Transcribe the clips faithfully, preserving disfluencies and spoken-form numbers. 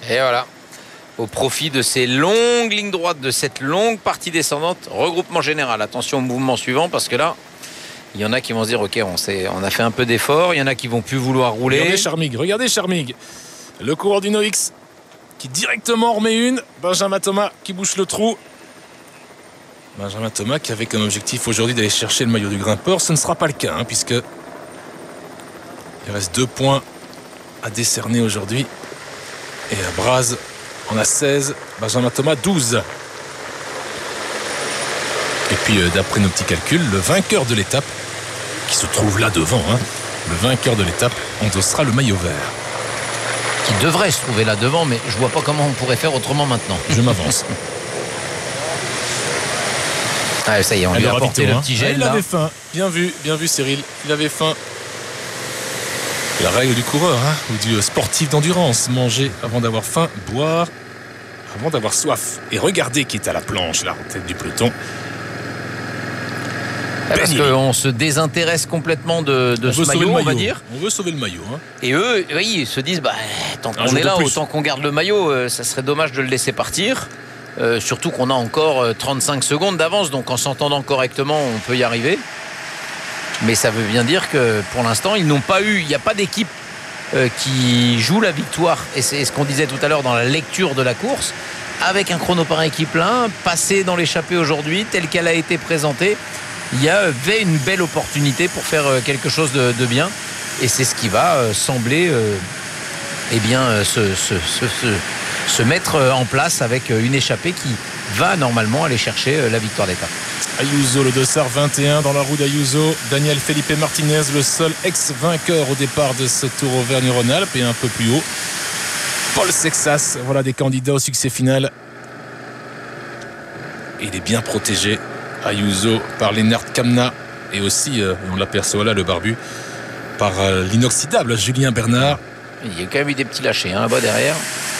Et voilà. Au profit de ces longues lignes droites, de cette longue partie descendante, regroupement général. Attention au mouvement suivant, parce que là, il y en a qui vont se dire, ok, on, on a fait un peu d'effort. Il y en a qui vont plus vouloir rouler. Regardez Charmig, regardez Charmig. Le coureur du Noix qui directement remet une. Benjamin Thomas qui bouche le trou. Benjamin Thomas qui avait comme objectif aujourd'hui d'aller chercher le maillot du grimpeur. Ce ne sera pas le cas, hein, puisque il reste deux points à décerner aujourd'hui. Et à Braz en a seize, Benjamin Thomas douze. Et puis euh, d'après nos petits calculs, le vainqueur de l'étape, qui se trouve là devant, hein, le vainqueur de l'étape endossera le maillot vert. Qui devrait se trouver là devant, mais je vois pas comment on pourrait faire autrement maintenant. Je m'avance. Ah, ça y est, on lui a apporté le petit gel. Ah, il là. avait faim. Bien vu, bien vu Cyril. Il avait faim. La règle du coureur, hein, ou du sportif d'endurance. Manger avant d'avoir faim, boire avant d'avoir soif. Et regardez qui est à la planche, là, en tête du peloton. Ah, parce qu'on se désintéresse complètement de, de ce maillot, maillot, on va dire. On veut sauver le maillot. Hein. Et eux, oui, ils se disent, bah, tant qu'on est là, autant qu'on garde le maillot, euh, ça serait dommage de le laisser partir. Euh, surtout qu'on a encore euh, trente-cinq secondes d'avance, donc en s'entendant correctement, on peut y arriver. Mais ça veut bien dire que pour l'instant, ils n'ont pas eu, il n'y a pas d'équipe euh, qui joue la victoire. Et c'est ce qu'on disait tout à l'heure dans la lecture de la course. Avec un chrono par équipe plein, passé dans l'échappée aujourd'hui, telle qu'elle a été présentée, il y avait une belle opportunité pour faire euh, quelque chose de, de bien. Et c'est ce qui va euh, sembler euh, eh bien, euh, se, se, se, se, se mettre en place avec une échappée qui va normalement aller chercher euh, la victoire d'étape. Ayuso, le dossard vingt et un dans la roue d'Ayuso. Daniel Felipe Martinez, le seul ex-vainqueur au départ de ce Tour Auvergne-Rhône-Alpes. Et un peu plus haut, Paul Sexas. Voilà des candidats au succès final. Et il est bien protégé, Ayuso, par Lennart Kamna. Et aussi, euh, on l'aperçoit là, le barbu, par euh, l'inoxydable Julien Bernard. Il y a quand même eu des petits lâchés hein, là-bas derrière.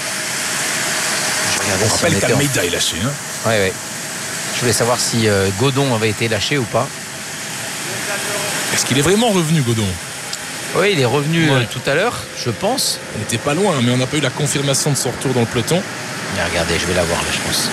Je on rappelle qu'Almeida en... est lâché. Hein. Oui, oui. Je voulais savoir si euh, Godon avait été lâché ou pas. Est-ce qu'il est vraiment revenu, Godon ? Oui, il est revenu ouais. euh, tout à l'heure, je pense. Il n'était pas loin, mais on n'a pas eu la confirmation de son retour dans le peloton. Mais regardez, je vais la voir là, je pense.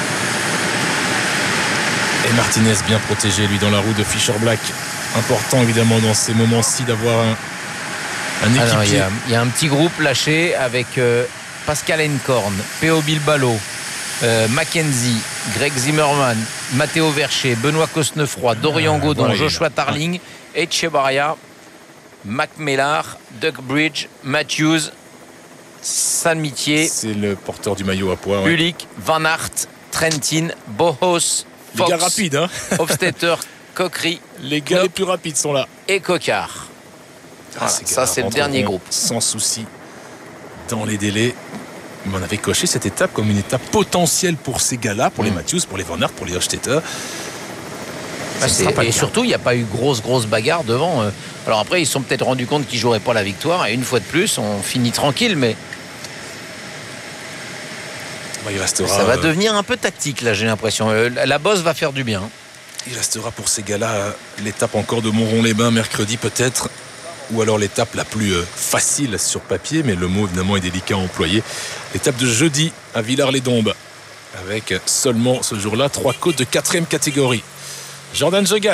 Et Martinez bien protégé, lui, dans la roue de Fischer Black. Important, évidemment, dans ces moments-ci, d'avoir un, un équipier. Alors, il, y a, il y a un petit groupe lâché avec euh, Pascal Encorn, Peo Bilbalo, Euh, Mackenzie, Greg Zimmermann, Matteo Vercher, Benoît Cosnefroy, Dorian ah, Godon, voilà, Joshua Tarling, ah. Echevarria, Mac Mellard, Doug Bridge, Matthews, Salmitier. C'est le porteur du maillot à poids. Ouais. Ulick, Van Aert, Trentin, Bohos, Fox, les gars rapides, hein. Hofstetter, Coquery. Les gars Knop, les plus rapides sont là. Et Cocard. Ah, voilà, ça, c'est le dernier groupe. Sans souci, dans les délais. Mais on avait coché cette étape comme une étape potentielle pour ces gars-là, pour mmh. les Matthews, pour les Van Aert, pour les Hofstetter. Ah, et surtout, il n'y a pas eu grosse, grosse bagarre devant. Alors après, ils se sont peut-être rendus compte qu'ils ne joueraient pas la victoire. Et une fois de plus, on finit tranquille, mais bah, il restera, ça va euh... devenir un peu tactique, là, j'ai l'impression. La bosse va faire du bien. Il restera pour ces gars-là l'étape encore de Montrond-les-Bains, mercredi peut-être. Ou alors l'étape la plus facile sur papier, mais le mot évidemment est délicat à employer. L'étape de jeudi à Villars-les-Dombes, avec seulement ce jour-là trois côtes de quatrième catégorie. Jordan Jegat,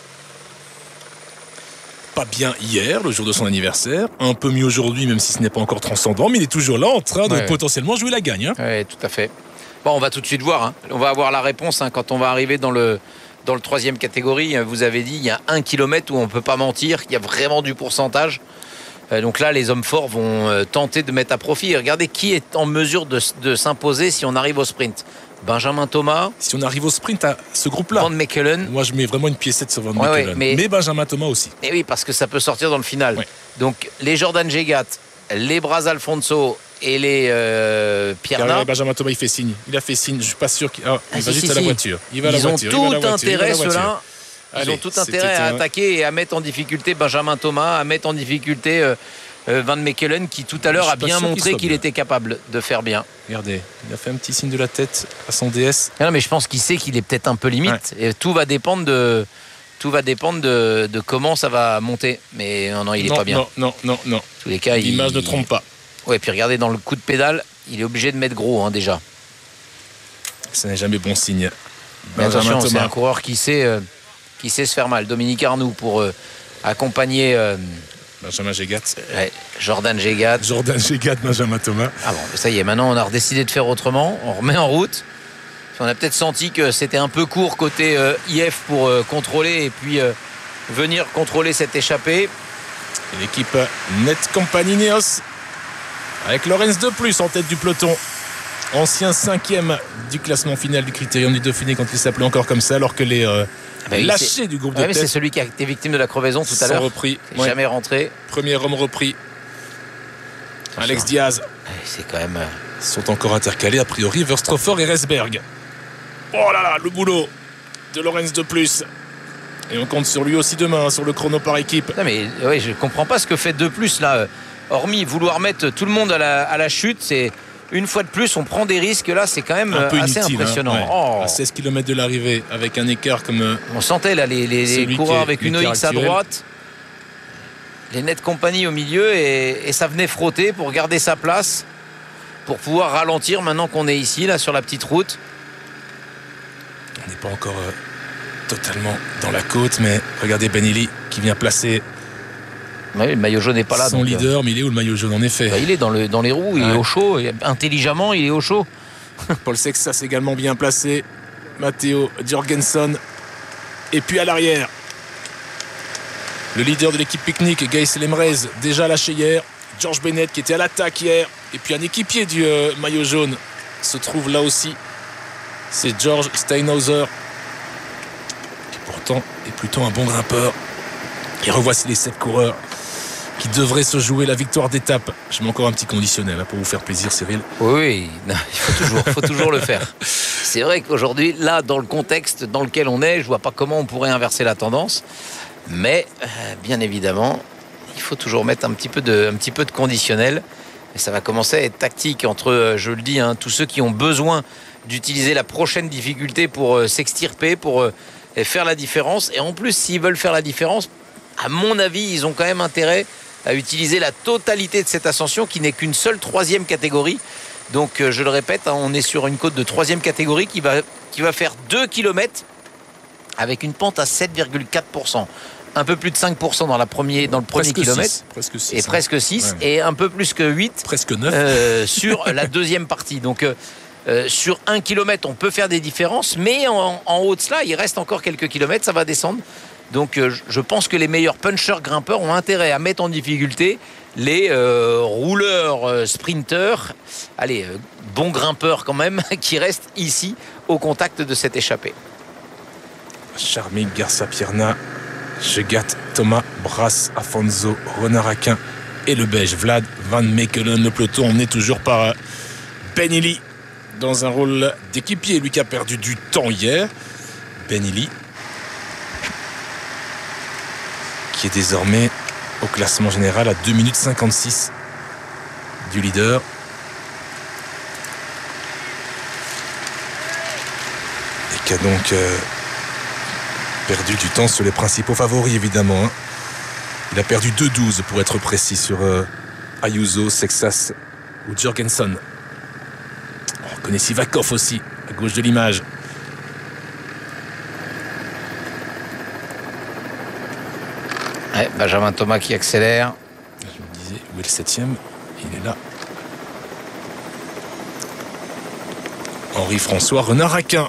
pas bien hier, le jour de son anniversaire, un peu mieux aujourd'hui, même si ce n'est pas encore transcendant, mais il est toujours là en train de ouais. potentiellement jouer la gagne. Hein. Oui, tout à fait. Bon, on va tout de suite voir. Hein. On va avoir la réponse hein, quand on va arriver dans le... Dans le troisième catégorie, vous avez dit, il y a un kilomètre où on ne peut pas mentir, qu'il y a vraiment du pourcentage. Donc là, les hommes forts vont tenter de mettre à profit. Regardez qui est en mesure de, de s'imposer si on arrive au sprint. Benjamin Thomas. Si on arrive au sprint à ce groupe-là. Van Mechelen. Moi, je mets vraiment une piécette sur Van ouais, Mechelen. Ouais, mais, mais Benjamin Thomas aussi. Mais oui, parce que ça peut sortir dans le final. Ouais. Donc, les Jordan Jegat, les Braz Alfonso et les euh, Pierna. Benjamin Thomas, il fait signe. Il a fait signe. Je suis pas sûr qu'il ah, ah, il si, va juste si, à la si. voiture. Il va à la Ils voiture. ont il tout intérêt, ceux-là. Ils Allez, ont tout intérêt à un... attaquer et à mettre en difficulté Benjamin Thomas, à mettre en difficulté euh, euh, Van Mechelen, qui tout à l'heure a bien montré qu'il, qu'il était capable de faire bien. Regardez, il a fait un petit signe de la tête à son D S. Non, mais je pense qu'il sait qu'il est peut-être un peu limite. Ouais. Et tout va dépendre de. Tout va dépendre de, de comment ça va monter. Mais non, non, il n'est pas bien. Non, non, non, non. En tous les cas, l'image il... ne trompe pas. Ouais, puis regardez dans le coup de pédale, il est obligé de mettre gros hein, déjà. Ce n'est jamais bon signe. Mais attention, c'est un coureur qui sait, euh, qui sait se faire mal. Dominique Arnoux pour euh, accompagner euh, Benjamin Gégat. Ouais, Jordan Gégat. Jordan Gégat, Benjamin Thomas. Ah bon, ça y est, maintenant on a décidé de faire autrement. On remet en route. On a peut-être senti que c'était un peu court côté euh, I F pour euh, contrôler et puis euh, venir contrôler cette échappée. Et l'équipe Net Company Neos avec Lorenz de plus en tête du peloton. Ancien cinquième du classement final du Critérium du Dauphiné quand il s'appelait encore comme ça, alors que les euh, bah oui, lâchés du groupe de ouais, tête. C'est celui qui a été victime de la crevaison tout à l'heure. Repris. Ouais. Jamais rentré. Premier homme repris. Attention. Alex Diaz. C'est quand même. Ils sont encore intercalés a priori Verstroffer et Resberg. Oh là là, le boulot de Lorenz de plus. Et on compte sur lui aussi demain, sur le chrono par équipe. Non mais ouais, je comprends pas ce que fait de plus là. Hormis vouloir mettre tout le monde à la, à la chute, c'est une fois de plus, on prend des risques. Là, c'est quand même un peu assez inutile, impressionnant. Hein, ouais. oh. À seize kilomètres de l'arrivée, avec un écart comme. On sentait là les, les, les coureurs avec une O X à droite, les Net Company au milieu, et, et ça venait frotter pour garder sa place, pour pouvoir ralentir maintenant qu'on est ici, là, sur la petite route. On n'est pas encore euh, totalement dans la côte, mais regardez Benelli qui vient placer. Oui, le maillot jaune n'est pas là. Son donc, leader, euh... mais il est où le maillot jaune en effet? Bah, il est dans, le, dans les roues, il ouais. est au chaud, intelligemment il est au chaud. Paul Sexas également bien placé. Matteo Jorgensen. Et puis à l'arrière, le leader de l'équipe Picnic, Gais Lemrez, déjà lâché hier. George Bennett qui était à l'attaque hier. Et puis un équipier du euh, maillot jaune se trouve là aussi. C'est George Steinhauser, qui pourtant est plutôt un bon grimpeur. Et revoici les sept coureurs qui devraient se jouer la victoire d'étape. Je mets encore un petit conditionnel hein, pour vous faire plaisir, Cyril. Oui, non, il faut toujours, faut toujours le faire. C'est vrai qu'aujourd'hui, là, dans le contexte dans lequel on est, je vois pas comment on pourrait inverser la tendance. Mais, euh, bien évidemment, il faut toujours mettre un petit peu de, un petit peu de conditionnel. Et ça va commencer à être tactique entre, je le dis, hein, tous ceux qui ont besoin d'utiliser la prochaine difficulté pour euh, s'extirper, pour euh, faire la différence. Et en plus, s'ils veulent faire la différence, à mon avis, ils ont quand même intérêt à utiliser la totalité de cette ascension qui n'est qu'une seule troisième catégorie. Donc, euh, je le répète, hein, on est sur une côte de troisième catégorie qui va, qui va faire deux kilomètres avec une pente à sept virgule quatre pour cent. Un peu plus de cinq pour cent dans, la premier, dans le premier presque kilomètre. six, presque six, et hein. presque six. Ouais. Et un peu plus que huit. Presque neuf. Euh, sur la deuxième partie. Donc, euh, Euh, sur un kilomètre, on peut faire des différences, mais en, en haut de cela, il reste encore quelques kilomètres, ça va descendre. Donc, euh, je pense que les meilleurs punchers grimpeurs ont intérêt à mettre en difficulté les euh, rouleurs euh, sprinteurs, allez, euh, bons grimpeurs quand même, qui restent ici au contact de cette échappée. Charmig, Garcia Pierna, Gégat, Thomas, Brass, Afonso, Renard Aquin et le Belge Vlad Van Mechelen. Le peloton emmené toujours par Benelli dans un rôle d'équipier, lui qui a perdu du temps hier. Benelli qui est désormais au classement général à deux minutes cinquante-six du leader. Et qui a donc euh, perdu du temps sur les principaux favoris évidemment. Hein. Il a perdu deux douze pour être précis sur euh, Ayuso, Sexas ou Jorgensen. On connaît Sivakov aussi, à gauche de l'image. Ouais, Benjamin Thomas qui accélère. Je me disais, où est le septième? Il est là. Henri-François Renard Aquin.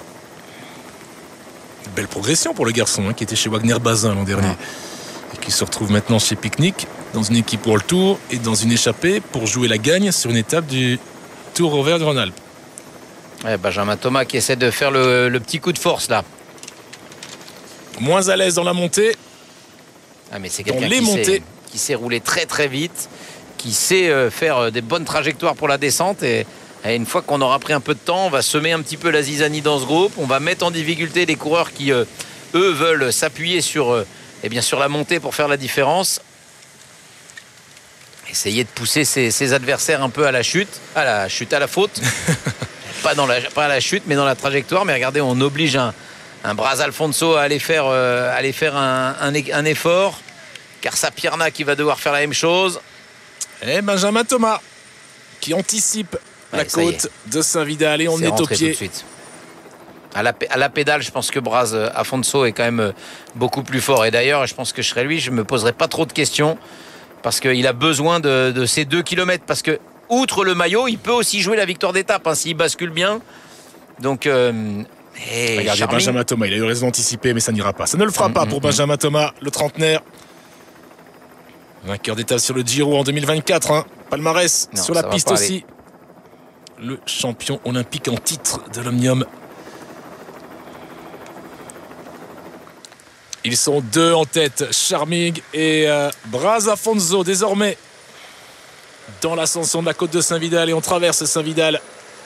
Belle progression pour le garçon hein, qui était chez Wagner Bazin l'an dernier. Ouais. Et qui se retrouve maintenant chez Picnic, dans une équipe World Tour et dans une échappée pour jouer la gagne sur une étape du Tour Auvergne-Rhône-Alpes. Ouais, Benjamin Thomas qui essaie de faire le, le petit coup de force là. Moins à l'aise dans la montée. Ah, mais c'est quelqu'un qui sait, qui sait rouler très très vite, qui sait euh, faire des bonnes trajectoires pour la descente. Et, et une fois qu'on aura pris un peu de temps, on va semer un petit peu la zizanie dans ce groupe. On va mettre en difficulté les coureurs qui, euh, eux, veulent s'appuyer sur, euh, eh bien, sur la montée pour faire la différence. Essayer de pousser ses, ses adversaires un peu à la chute, à la chute, à la faute. Pas, dans la, pas à la chute, mais dans la trajectoire. Mais regardez, on oblige un, un Braz Alfonso à aller faire, euh, aller faire un, un, un effort. Garcia Pierna qui va devoir faire la même chose. Et Benjamin Thomas qui anticipe la ouais, côte de Saint-Vidal et on est, est au pied. Tout de suite. À la, à la pédale, je pense que Braz Afonso est quand même beaucoup plus fort. Et d'ailleurs, je pense que je serais lui, je ne me poserais pas trop de questions parce qu'il a besoin de, de ces deux kilomètres. Parce que, outre le maillot, il peut aussi jouer la victoire d'étape hein, s'il bascule bien. Donc, euh, regardez, Charming. Benjamin Thomas, il a eu raison d'anticiper, mais ça n'ira pas. Ça ne le fera mmh, pas pour mmh, Benjamin Thomas, le trentenaire. Vainqueur d'étape sur le Giro en deux mille vingt-quatre. Hein. Palmarès non, sur la piste aussi. Le champion olympique en titre de l'Omnium. Ils sont deux en tête, Charmig et euh, Braz Afonso, désormais dans l'ascension de la côte de Saint-Vidal. Et on traverse Saint-Vidal.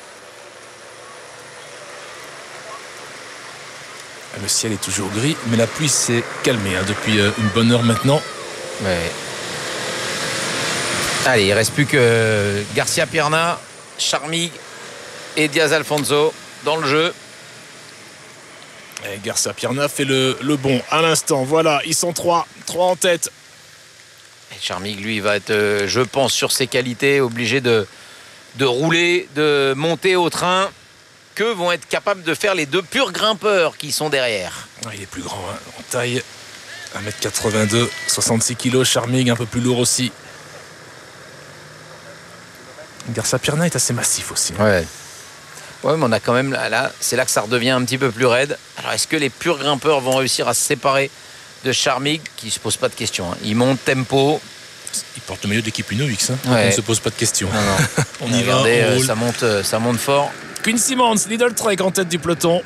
Le ciel est toujours gris, mais la pluie s'est calmée hein, depuis euh, une bonne heure maintenant. Ouais. Allez, il ne reste plus que Garcia Pierna, Charmig et Diaz Alfonso dans le jeu. Et Garcia Pierna fait le, le bon à l'instant. Voilà, ils sont trois, trois en tête. Et Charmig, lui, va être, euh, je pense, sur ses qualités, obligé de, de rouler, de monter au train. Que vont être capables de faire les deux purs grimpeurs qui sont derrière. Ah, il est plus grand, hein, en taille. un mètre quatre-vingt-deux, soixante-six kilos. Charmig, un peu plus lourd aussi. Garcia Pierna est assez massif aussi. Hein. Ouais. Ouais, mais on a quand même là, c'est là que ça redevient un petit peu plus raide. Alors, est-ce que les purs grimpeurs vont réussir à se séparer de Charmig, qui se pose pas de questions. Hein. Il monte tempo. Il porte le maillot de l'équipe Uno X. Hein. Ouais. On ne se pose pas de questions. Non, non. on y Regardez, va. On ça monte, ça monte fort. Quinn Simmons, Lidl Trek en tête du peloton.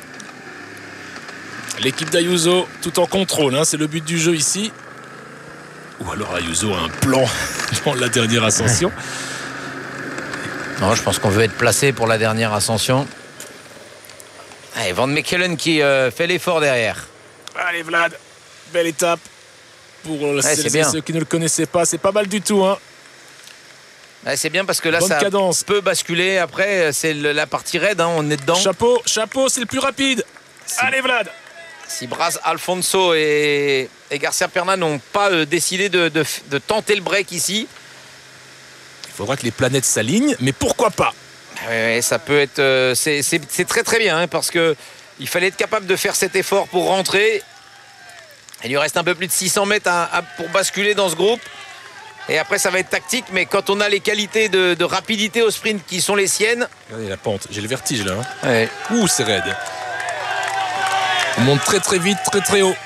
L'équipe d'Ayuso tout en contrôle. Hein. C'est le but du jeu ici. Ou alors Ayuso a un plan dans la dernière ascension. Non, je pense qu'on veut être placé pour la dernière ascension. Allez, Van Mechelen qui euh, fait l'effort derrière. Allez Vlad, belle étape pour ouais, ceux qui ne le connaissaient pas. C'est pas mal du tout. Hein. Ouais, c'est bien parce que là, bonne ça cadence. Peut basculer. Après, c'est la partie raide. Hein, on est dedans. Chapeau, chapeau, c'est le plus rapide. Si, allez Vlad. Si Braz Alfonso et, et Garcia Pierna n'ont pas euh, décidé de, de, de tenter le break ici. Il faudra que les planètes s'alignent, mais pourquoi pas? Oui, ça peut être. Euh, c'est très très bien hein, parce que il fallait être capable de faire cet effort pour rentrer. Il lui reste un peu plus de six cents mètres à, à, pour basculer dans ce groupe. Et après, ça va être tactique, mais quand on a les qualités de, de rapidité au sprint qui sont les siennes. Regardez la pente, j'ai le vertige là. Hein. Ouais. Ouh, c'est raide. On monte très très vite, très très haut.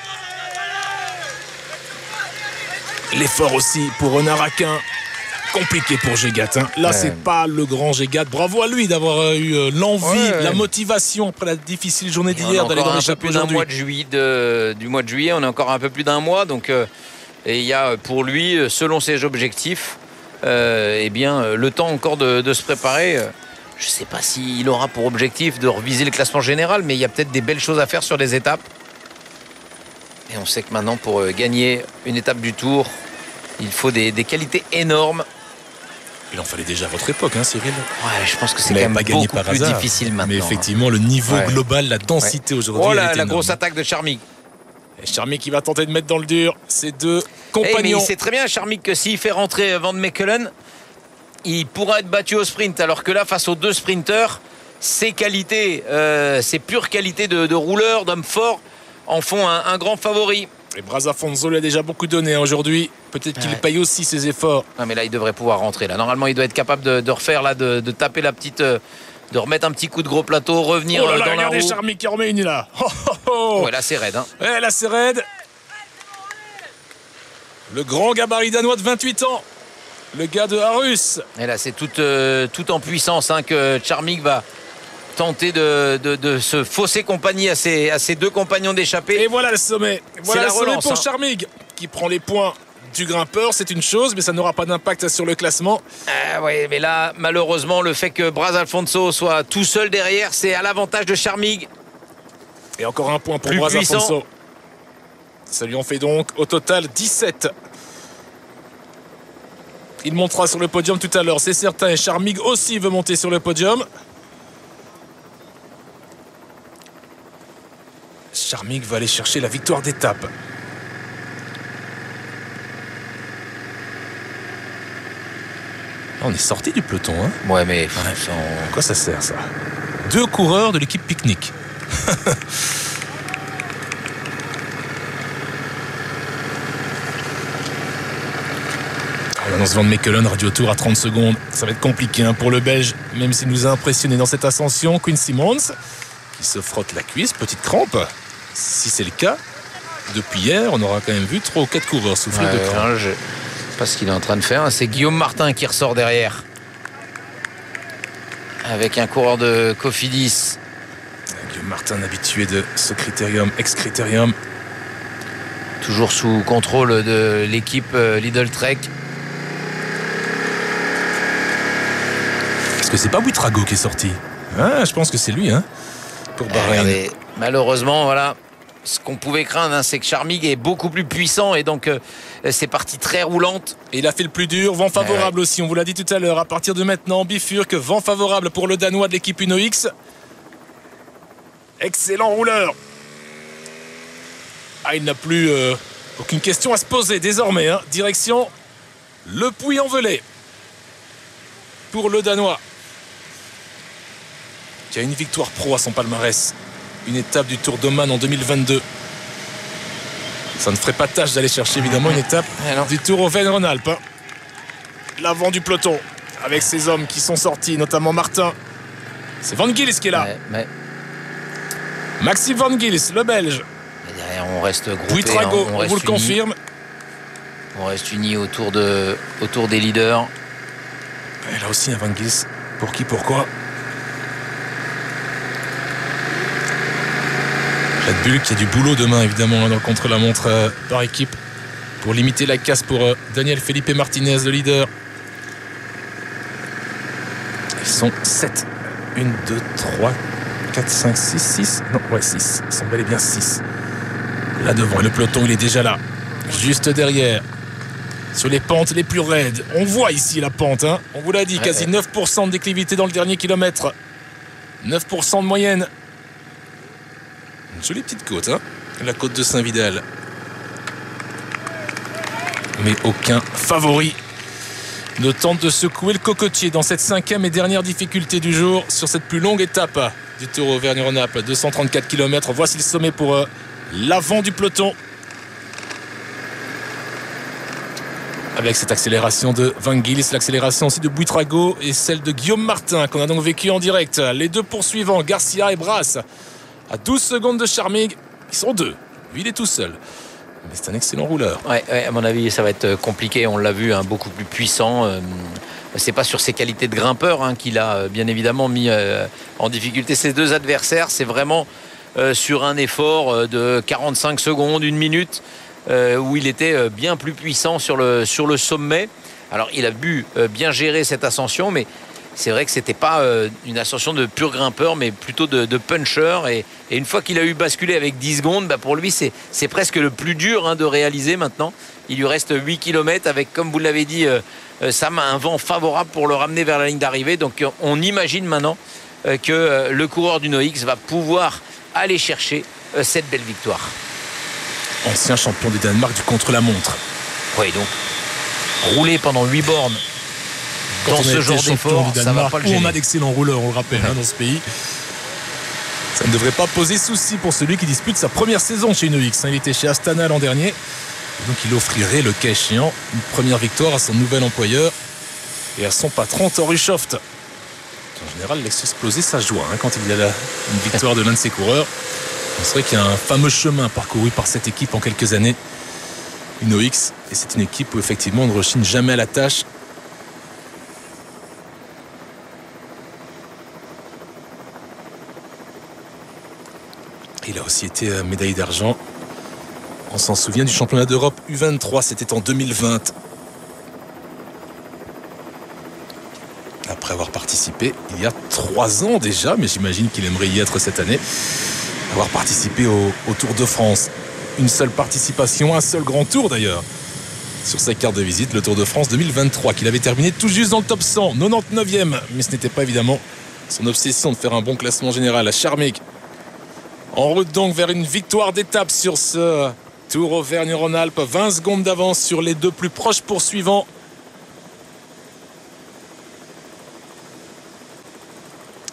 L'effort aussi pour Renard Aquin. Compliqué pour Gégat. Hein. Là, ouais. C'est pas le grand Gégat. Bravo à lui d'avoir eu euh, l'envie, ouais, ouais. la motivation après la difficile journée d'hier d'aller dans l'échappée aujourd'hui. Mois de juillet, de, du mois de juillet, on a encore un peu plus d'un mois. Donc, euh, et il y a pour lui, selon ses objectifs, euh, eh bien, le temps encore de, de se préparer. Je ne sais pas s'il aura pour objectif de reviser le classement général, mais il y a peut-être des belles choses à faire sur les étapes. Et on sait que maintenant, pour gagner une étape du Tour, il faut des, des qualités énormes. Il en fallait déjà à votre époque, hein, Cyril. Ouais, je pense que c'est quand même beaucoup plus hasard, difficile maintenant. Mais effectivement, le niveau ouais. global, la densité ouais. aujourd'hui. Oh là, la grosse attaque de Charmig. Et Charmig qui va tenter de mettre dans le dur ses deux compagnons. Hey, mais il sait très bien, Charmig, que s'il fait rentrer Van Mechelen, il pourra être battu au sprint. Alors que là, face aux deux sprinteurs, ses qualités, euh, ses pures qualités de, de rouleur, d'homme fort, en font un, un grand favori. Et Braz Afonso lui a déjà beaucoup donné hein, aujourd'hui. Peut-être qu'il ouais. paye aussi ses efforts. Non, mais là, il devrait pouvoir rentrer. Là. Normalement, il doit être capable de, de refaire, là, de, de taper la petite... Euh, de remettre un petit coup de gros plateau, revenir oh là là, dans la roue. Regardez Charmig qui remet une là. Oh, oh, oh. Ouais, là, c'est raide. Hein. Ouais, là, c'est raide. Le grand gabarit danois de vingt-huit ans. Le gars de Harus. Et là, c'est tout, euh, tout en puissance hein, que Charmig va tenter de, de, de se fausser compagnie à ses, à ses deux compagnons d'échappée. Et voilà le sommet. Voilà le sommet relance, pour hein. Charmig qui prend les points du grimpeur. C'est une chose, mais ça n'aura pas d'impact sur le classement. Euh, oui, mais là, malheureusement, le fait que Braz Alfonso soit tout seul derrière, c'est à l'avantage de Charmig. Et encore un point pour Plus Braz puissant. Alfonso. Ça lui en fait donc au total dix-sept. Il montera sur le podium tout à l'heure, c'est certain. Et Charmig aussi veut monter sur le podium. Charmig va aller chercher la victoire d'étape. On est sorti du peloton. Hein. Ouais, mais... Ouais. Sans... Quoi ça sert, ça? Deux coureurs de l'équipe Picnic. On annonce Van Mechelen, Radio Tour à trente secondes. Ça va être compliqué hein, pour le Belge, même s'il nous a impressionné dans cette ascension. Quinn Simmons, qui se frotte la cuisse, petite crampe. Si c'est le cas, depuis hier, on aura quand même vu trois ou quatre coureurs souffrir ouais, de crampe. Je ne sais pas ce qu'il est en train de faire. C'est Guillaume Martin qui ressort derrière. Avec un coureur de Cofidis. Guillaume Martin, habitué de ce critérium, ex-critérium. Toujours sous contrôle de l'équipe Lidl Trek. Est-ce que c'est pas Buitrago qui est sorti? Ah, je pense que c'est lui, hein, pour Bahreïn. Eh, malheureusement, voilà. Ce qu'on pouvait craindre, hein, c'est que Charmig est beaucoup plus puissant et donc euh, c'est parti très roulante. Et il a fait le plus dur, vent favorable ouais. aussi, on vous l'a dit tout à l'heure. À partir de maintenant, bifurque, vent favorable pour le Danois de l'équipe Uno X. Excellent rouleur. Ah, il n'a plus euh, aucune question à se poser désormais. Hein. Direction le Puy-en-Velay pour le Danois, qui a une victoire pro à son palmarès. Une étape du Tour d'Oman en deux mille vingt-deux. Ça ne ferait pas tâche d'aller chercher évidemment une étape ah du Tour Auvergne-Rhône-Alpes. Hein. L'avant du peloton, avec ces hommes qui sont sortis, notamment Martin. C'est Van Gils qui est là. Ouais, mais... Maxime Van Gils, le Belge. Et derrière, on reste groupé. Buitrago, hein, on, on vous le unis. confirme. On reste unis autour, de, autour des leaders. Et là aussi, un Van Gils. Pour qui, pourquoi? Red Bull qui a du boulot demain évidemment dans le contre-la-montre euh, par équipe pour limiter la casse pour euh, Daniel Felipe Martinez, le leader. Ils sont sept. un, deux, trois, quatre, cinq, six, six. Non, ouais, six. Ils sont bel et bien six. Là devant, et le peloton il est déjà là. Juste derrière. Sur les pentes les plus raides. On voit ici la pente. Hein. On vous l'a dit, quasi neuf pour cent de déclivité dans le dernier kilomètre. neuf pour cent de moyenne. Une jolie petite côte, hein, la côte de Saint-Vidal. Mais aucun favori ne tente de secouer le cocotier dans cette cinquième et dernière difficulté du jour sur cette plus longue étape du Tour Auvergne-Rhône-Alpes. deux cent trente-quatre kilomètres. Voici le sommet pour euh, l'avant du peloton. Avec cette accélération de Van Gils, l'accélération aussi de Buitrago et celle de Guillaume Martin qu'on a donc vécu en direct. Les deux poursuivants, Garcia et Brasse, à douze secondes de Charmig, ils sont deux. Lui, il est tout seul. Mais c'est un excellent rouleur. Ouais, ouais, à mon avis, ça va être compliqué. On l'a vu, hein, beaucoup plus puissant. Euh, c'est pas sur ses qualités de grimpeur hein, qu'il a bien évidemment mis euh, en difficulté ses deux adversaires. C'est vraiment euh, sur un effort de quarante-cinq secondes, une minute, euh, où il était bien plus puissant sur le, sur le sommet. Alors, il a pu euh, bien gérer cette ascension, mais c'est vrai que c'était pas euh, une ascension de pur grimpeur, mais plutôt de, de puncher. Et, et une fois qu'il a eu basculé avec dix secondes, bah pour lui, c'est, c'est presque le plus dur hein, de réaliser maintenant. Il lui reste huit kilomètres avec, comme vous l'avez dit, euh, Sam, un vent favorable pour le ramener vers la ligne d'arrivée. Donc, on imagine maintenant euh, que euh, le coureur du Noix va pouvoir aller chercher euh, cette belle victoire. Ancien champion du Danemark du contre-la-montre. Oui, donc, rouler pendant huit bornes. Dans ce genre d'effort, ça va pas le gêner. On a d'excellents rouleurs, on le rappelle, hein, dans ce pays. Ça ne devrait pas poser souci pour celui qui dispute sa première saison chez Uno X. Il était chez Astana l'an dernier. Et donc il offrirait, le cas échéant, une première victoire à son nouvel employeur et à son patron Thor Hushovd. En général, il laisse exploser sa joie hein, quand il y a la, une victoire de l'un de ses coureurs. C'est vrai qu'il y a un fameux chemin parcouru par cette équipe en quelques années. Uno X. Et c'est une équipe où effectivement on ne rechigne jamais à la tâche. Il a aussi été médaillé d'argent. On s'en souvient du championnat d'Europe U vingt-trois, c'était en deux mille vingt. Après avoir participé il y a trois ans déjà, mais j'imagine qu'il aimerait y être cette année, avoir participé au, au Tour de France. Une seule participation, un seul grand tour d'ailleurs. Sur sa carte de visite, le Tour de France deux mille vingt-trois, qu'il avait terminé tout juste dans le top cent, quatre-vingt-dix-neuvième. Mais ce n'était pas évidemment son obsession de faire un bon classement général à Charmig. En route donc vers une victoire d'étape sur ce Tour Auvergne-Rhône-Alpes. vingt secondes d'avance sur les deux plus proches poursuivants.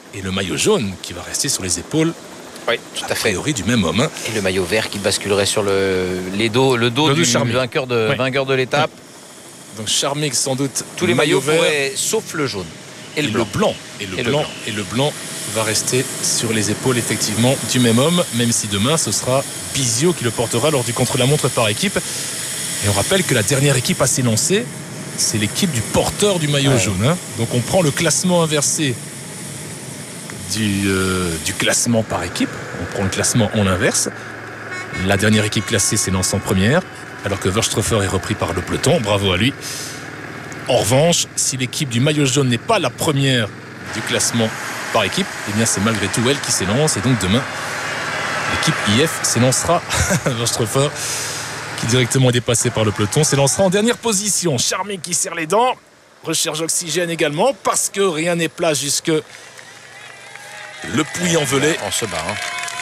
et le maillot jaune qui va rester sur les épaules. Oui, tout à a priori fait. du même homme. Hein. Et le maillot vert qui basculerait sur le, les dos, le dos le du vainqueur de, ouais. vainqueur de l'étape. Ouais. Donc Charmig sans doute. Tous les maillots pourraient, sauf le jaune. Et, et le, blanc. le blanc. Et le et blanc. Le blanc. Et le blanc va rester sur les épaules effectivement du même homme, même si demain ce sera Bisio qui le portera lors du contre-la-montre par équipe. Et on rappelle que la dernière équipe à s'élancer, c'est l'équipe du porteur du maillot ouais. jaune. Hein. Donc on prend le classement inversé du, euh, du classement par équipe. On prend le classement en inverse. La dernière équipe classée s'élance en première, alors que Verströfer est repris par le peloton. Bravo à lui. En revanche, si l'équipe du maillot jaune n'est pas la première du classement par équipe, eh bien c'est malgré tout elle qui s'élance. Et donc demain, l'équipe I F s'élancera. Verströfer, qui directement est dépassé par le peloton, s'élancera en dernière position. Charmig qui serre les dents, recherche d'oxygène également, parce que rien n'est plat jusque le Puy-en-Velay. On se bat. Hein.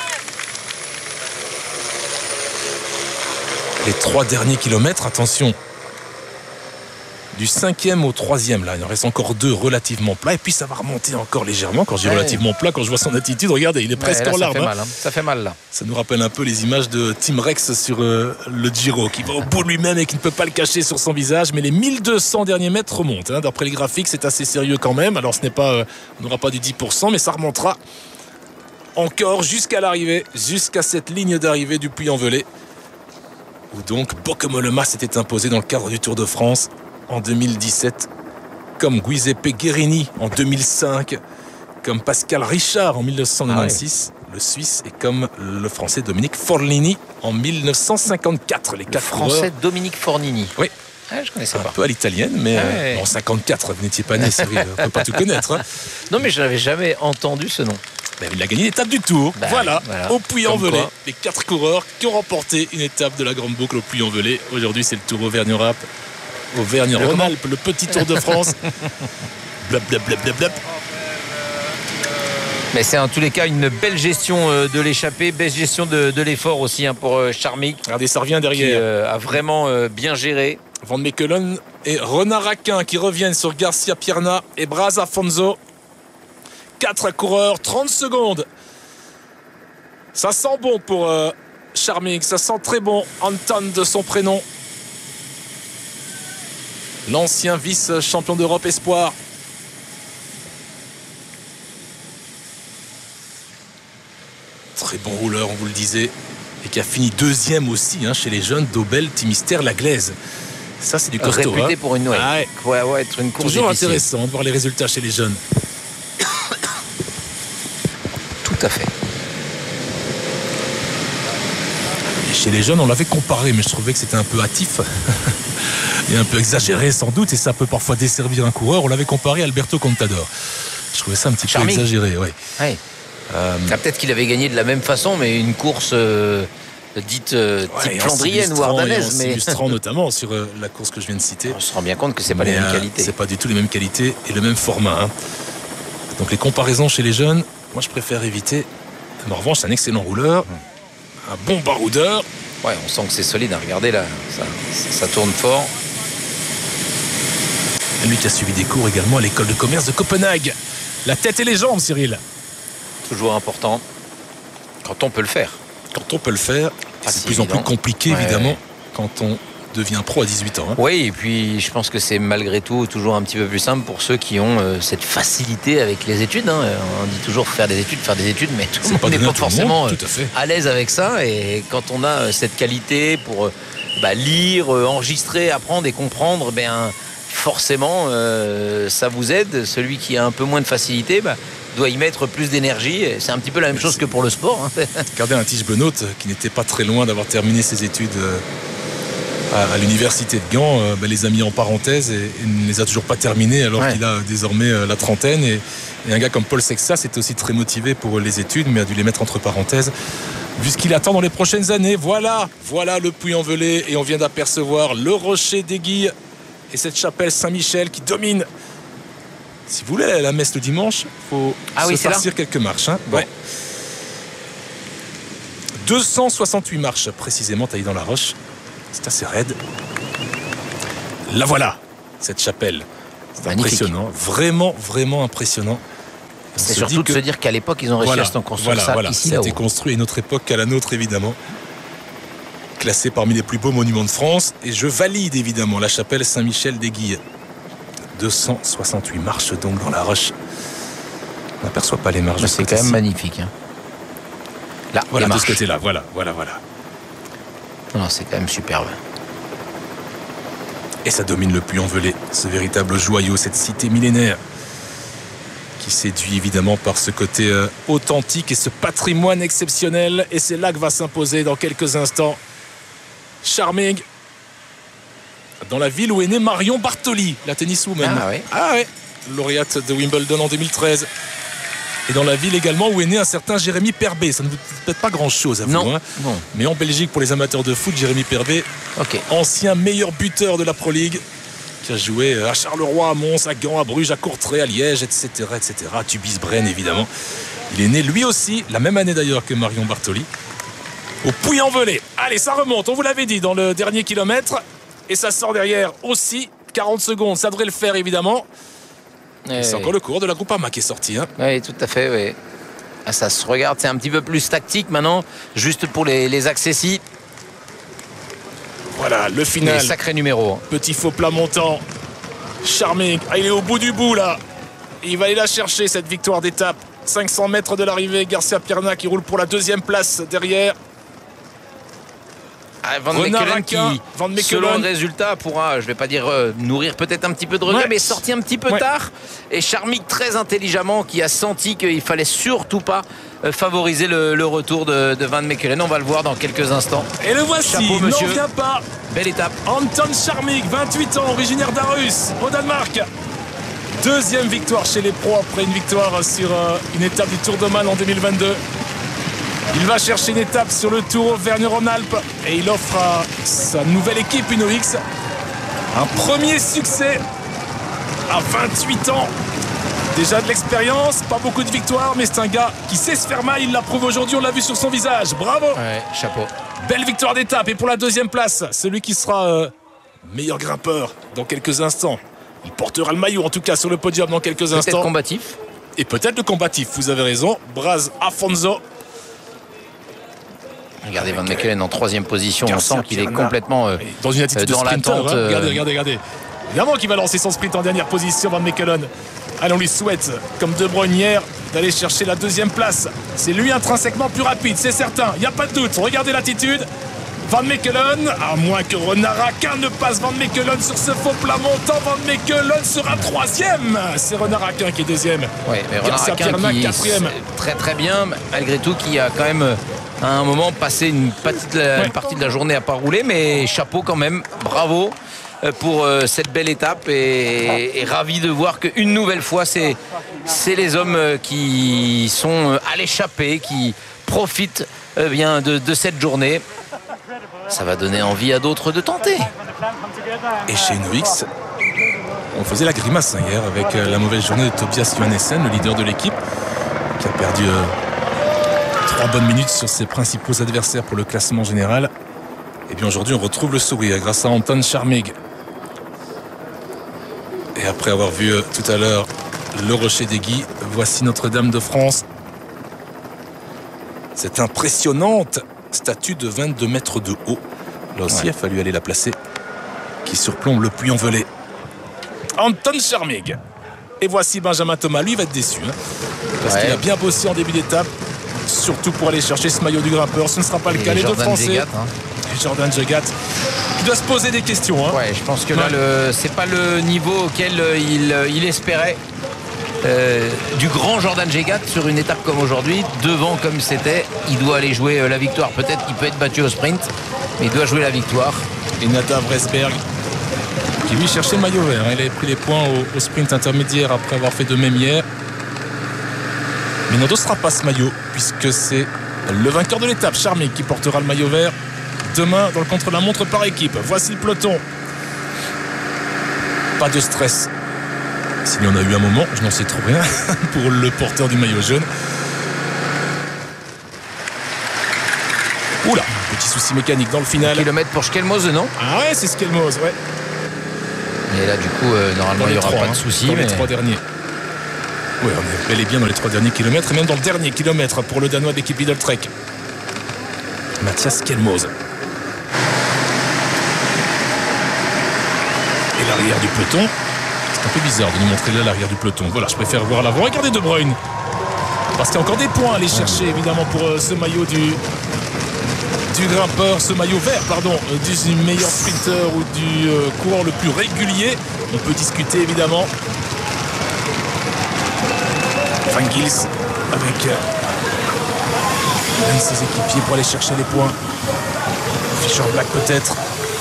Les trois derniers kilomètres, attention, du cinquième au troisième, là, il en reste encore deux relativement plats, et puis ça va remonter encore légèrement. Quand je dis ouais. relativement plat, quand je vois son attitude, regardez, il est presque ouais, là, en larmes. Ça fait mal, hein. Ça fait mal là. Ça nous rappelle un peu les images de Tim Rex sur euh, le Giro, qui va au bout de lui-même et qui ne peut pas le cacher sur son visage. Mais les mille deux cents derniers mètres remontent. Hein. D'après les graphiques, c'est assez sérieux quand même. Alors ce n'est pas, euh, on n'aura pas du dix pour cent, mais ça remontera encore jusqu'à l'arrivée, jusqu'à cette ligne d'arrivée du Puy-en-Velay, où donc Bauke Mollema s'était imposé dans le cadre du Tour de France en deux mille dix-sept, comme Giuseppe Guerini en deux mille cinq, comme Pascal Richard en mille neuf cent quatre-vingt-six, ah ouais. le Suisse, et comme le Français Dominique Forlini en mille neuf cent cinquante-quatre. Les quatre Français coureurs. Dominique Forlini. Oui. Ah, je connaissais un pas. Un peu à l'italienne, mais ah ouais. euh, en cinquante-quatre, vous n'étiez pas né, Cyril, on ne peut pas tout connaître. Hein. Non, mais je n'avais jamais entendu ce nom. Ben, il a gagné l'étape du Tour. Ben, voilà, voilà, au Puy-en-Velay. Les quatre coureurs qui ont remporté une étape de la Grande Boucle au Puy-en-Velay. Aujourd'hui, c'est le Tour Auvergne-Rhône-Alpes. Auvergne-Rhône-Alpes, le petit Tour de France. Blab, blab, blab, blab, blab. Mais c'est en tous les cas une belle gestion de l'échappée, belle gestion de, de l'effort aussi hein, pour Charmig. Regardez, ça revient derrière. Qui euh, a vraiment euh, bien géré. Van Mechelen et Renard Aquin qui reviennent sur Garcia Pierna et Braz Afonso. quatre coureurs, trente secondes. Ça sent bon pour euh, Charmig, ça sent très bon. Anton de son prénom. L'ancien vice-champion d'Europe espoir. Très bon rouleur, on vous le disait. Et qui a fini deuxième aussi hein, chez les jeunes d'Aubel, Timister, Laglaise. Ça, c'est du costaud. Réputé hein. pour une ouais. Ah ouais. Ouais, ouais, être une course toujours difficile. Intéressant de voir les résultats chez les jeunes. Tout à fait. Et chez les jeunes, on l'avait comparé, mais je trouvais que c'était un peu hâtif. Et un peu exagéré sans doute, et ça peut parfois desservir un coureur. On l'avait comparé à Alberto Contador. Je trouvais ça un petit Charmig. peu exagéré. Ouais. Ouais. Euh... Ah, peut-être qu'il avait gagné de la même façon, mais une course euh, dite euh, type ouais, flandrienne ou ardanaise. Mais illustrant notamment sur euh, la course que je viens de citer. On se rend bien compte que c'est pas mais, les mêmes qualités. C'est pas du tout les mêmes qualités et le même format. Hein. Donc les comparaisons chez les jeunes, moi je préfère éviter. Mais en revanche, c'est un excellent rouleur, un bon baroudeur. Ouais, on sent que c'est solide. Hein. Regardez là, ça, ça tourne fort. Lui qui a suivi des cours également à l'école de commerce de Copenhague. La tête et les jambes, Cyril. Toujours important. Quand on peut le faire. Quand on peut le faire. C'est de plus en plus compliqué, ouais. évidemment, quand on devient pro à dix-huit ans. Hein. Oui, et puis je pense que c'est malgré tout toujours un petit peu plus simple pour ceux qui ont euh, cette facilité avec les études. Hein. On dit toujours faire des études, faire des études, mais tout le monde n'est pas forcément monde, à, à l'aise avec ça. Et quand on a cette qualité pour bah, lire, enregistrer, apprendre et comprendre, ben, forcément, euh, ça vous aide. Celui qui a un peu moins de facilité, bah, doit y mettre plus d'énergie. C'est un petit peu la même Merci. chose que pour le sport. Hein. Regardez un Tige Benoît qui n'était pas très loin d'avoir terminé ses études à, à l'université de Gand. Euh, bah, les a mis en parenthèse et, et ne les a toujours pas terminés alors ouais. qu'il a désormais la trentaine. Et, et un gars comme Paul Sexas était aussi très motivé pour les études, mais a dû les mettre entre parenthèses. Vu ce qu'il attend dans les prochaines années. Voilà, voilà le Puy-en-Velay. Et on vient d'apercevoir le Rocher d'Aiguille et cette chapelle Saint-Michel qui domine. Si vous voulez aller à la messe le dimanche, il faut ah se oui, farcir quelques marches. Hein. Bon. Ouais. deux cent soixante-huit marches précisément taillées dans la roche. C'est assez raide. La voilà, cette chapelle. C'est impressionnant. Vraiment, vraiment impressionnant. C'est surtout que... de se dire qu'à l'époque, ils ont réussi voilà, à se construire voilà, ça voilà. ici, là-haut. C'était construit à une autre époque qu'à la nôtre, évidemment. Classé parmi les plus beaux monuments de France. Et je valide, évidemment, la chapelle Saint-Michel-des-Guilles. deux cent soixante-huit marches, donc, dans la roche. On n'aperçoit pas les marches. C'est quand même magnifique. Hein. Là, voilà, de ce côté-là. Voilà, voilà, voilà. Non, c'est quand même superbe. Et ça domine le Puy-en-Velay, ce véritable joyau, cette cité millénaire qui séduit évidemment par ce côté euh, authentique et ce patrimoine exceptionnel. Et c'est là que va s'imposer dans quelques instants Charming, dans la ville où est née Marion Bartoli, la tenniswoman. Ah oui. Ah ouais, lauréate de Wimbledon en deux mille treize. Et dans la ville également où est né un certain Jérémy Perbet. Ça ne vous dit peut-être pas grand-chose à vous. Non, hein. non. Mais en Belgique, pour les amateurs de foot, Jérémy Perbet, okay. ancien meilleur buteur de la Pro League, qui a joué à Charleroi, à Mons, à Gand, à Bruges, à Courtrai, à Liège, et cetera, et cetera. À Tubize-Brennes, évidemment. Il est né lui aussi, la même année d'ailleurs que Marion Bartoli, au Puy-en-Velay. Allez, ça remonte, on vous l'avait dit, dans le dernier kilomètre. Et ça sort derrière aussi. quarante secondes, ça devrait le faire, évidemment. Et c'est oui. encore le cours de la Groupama qui est sorti. Hein. Oui, tout à fait, oui. Ah, ça se regarde, c'est un petit peu plus tactique maintenant, juste pour les, les accessis. Voilà, le final. Sacré numéro. Petit faux plat montant. Charming. Ah, il est au bout du bout, là. Et il va aller la chercher, cette victoire d'étape. cinq cents mètres de l'arrivée. Garcia Pierna qui roule pour la deuxième place derrière. Ah, Van Mechelen qui, Van Mechelen. Selon le résultat, pourra, je ne vais pas dire euh, nourrir peut-être un petit peu de regret, ouais. mais sorti un petit peu ouais. tard. Et Charmig très intelligemment qui a senti qu'il fallait surtout pas euh, favoriser le, le retour de, de Van Mechelen. On va le voir dans quelques instants. Et le voici, Chapeau, monsieur. n'en vient pas. Belle étape. Anton Charmig, vingt-huit ans, originaire d'Aarhus, au Danemark. Deuxième victoire chez les pros après une victoire sur euh, une étape du Tour d'Oman en deux mille vingt-deux. Il va chercher une étape sur le Tour Auvergne-Rhône-Alpes et il offre à sa nouvelle équipe Uno X un premier succès à vingt-huit ans. Déjà de l'expérience, pas beaucoup de victoires, mais c'est un gars qui sait se faire mal. Il la prouve aujourd'hui, on l'a vu sur son visage. Bravo. Ouais, chapeau. Belle victoire d'étape et pour la deuxième place, celui qui sera euh, meilleur grimpeur dans quelques instants. Il portera le maillot en tout cas sur le podium dans quelques instants. Peut-être combatif. Et peut-être le combatif, vous avez raison. Braz Afonso. Regardez Van Mechelen en troisième position. Garcia on sent qu'il est complètement euh, dans une attitude dans de sprinter. l'attente. Hein. Regardez, regardez, regardez. Évidemment qu'il va lancer son sprint en dernière position, Van Mechelen. Allez, on lui souhaite, comme De Bruyne hier, d'aller chercher la deuxième place. C'est lui intrinsèquement plus rapide, c'est certain. Il n'y a pas de doute. Regardez l'attitude. Van Mechelen, à moins que Renard Aquin ne passe Van Mechelen sur ce faux plat montant, Van Mechelen sera troisième. C'est Renard Aquin qui est deuxième. Oui, mais Renard Aquin qui quatrième. Très très bien, malgré tout, qui a quand même à un moment passé une partie de la, ouais. une partie de la journée à pas rouler, mais chapeau quand même, bravo pour cette belle étape et, et ravi de voir qu'une nouvelle fois c'est c'est les hommes qui sont à l'échappée, qui profitent bien de, de cette journée. Ça va donner envie à d'autres de tenter. Et chez Uno X, on faisait la grimace hein, hier avec euh, la mauvaise journée de Tobias Johannessen, le leader de l'équipe, qui a perdu euh, trois bonnes minutes sur ses principaux adversaires pour le classement général. Et bien aujourd'hui, on retrouve le sourire grâce à Anton Charmig. Et après avoir vu euh, tout à l'heure le Rocher des Guys, voici Notre-Dame de France. Cette impressionnante statue de vingt-deux mètres de haut. Là aussi, ouais. il a fallu aller la placer. Qui surplombe le Puy-en-Velay. Anton Charmig. Et voici Benjamin Thomas. Lui, il va être déçu. Hein, parce ouais. qu'il a bien bossé en début d'étape. Surtout pour aller chercher ce maillot du grimpeur. Ce ne sera pas le cas. Les deux Français. Jegat, hein. Et Jordan Jegat. Il doit se poser des questions. Hein. Ouais, je pense que là, le... c'est pas le niveau auquel il, il espérait. Euh, du grand Jordan Jegat sur une étape comme aujourd'hui, devant comme c'était, il doit aller jouer la victoire. Peut-être qu'il peut être battu au sprint, mais il doit jouer la victoire. Et Nadav Resberg qui lui cherchait le maillot vert. Il avait pris les points au, au sprint intermédiaire après avoir fait de même hier. Mais il n'endossera pas ce maillot puisque c'est le vainqueur de l'étape, Charmig, qui portera le maillot vert demain dans le contre-la-montre par équipe. Voici le peloton. Pas de stress. S'il y en a eu un moment, je n'en sais trop rien pour le porteur du maillot jaune. Oula, petit souci mécanique dans le final. Un kilomètre pour Skelmose, non? Ah ouais, c'est Skelmose, ouais. Et là, du coup, euh, normalement, il n'y aura trois, pas hein, de souci. Dans mais... les trois derniers. Oui, on est bel et bien dans les trois derniers kilomètres, et même dans le dernier kilomètre pour le Danois de l'équipe Lidl Trek. Mathias Kelmose. Et l'arrière du peloton. C'est un peu bizarre de nous montrer là l'arrière du peloton. Voilà, je préfère voir l'avant. Regardez De Bruyne. Parce qu'il y a encore des points à aller chercher, évidemment, pour euh, ce maillot du, du grimpeur, ce maillot vert, pardon, euh, du meilleur sprinter ou du euh, coureur le plus régulier. On peut discuter, évidemment. Van Gils avec euh, l'un de ses équipiers pour aller chercher les points. Fischer Black peut-être.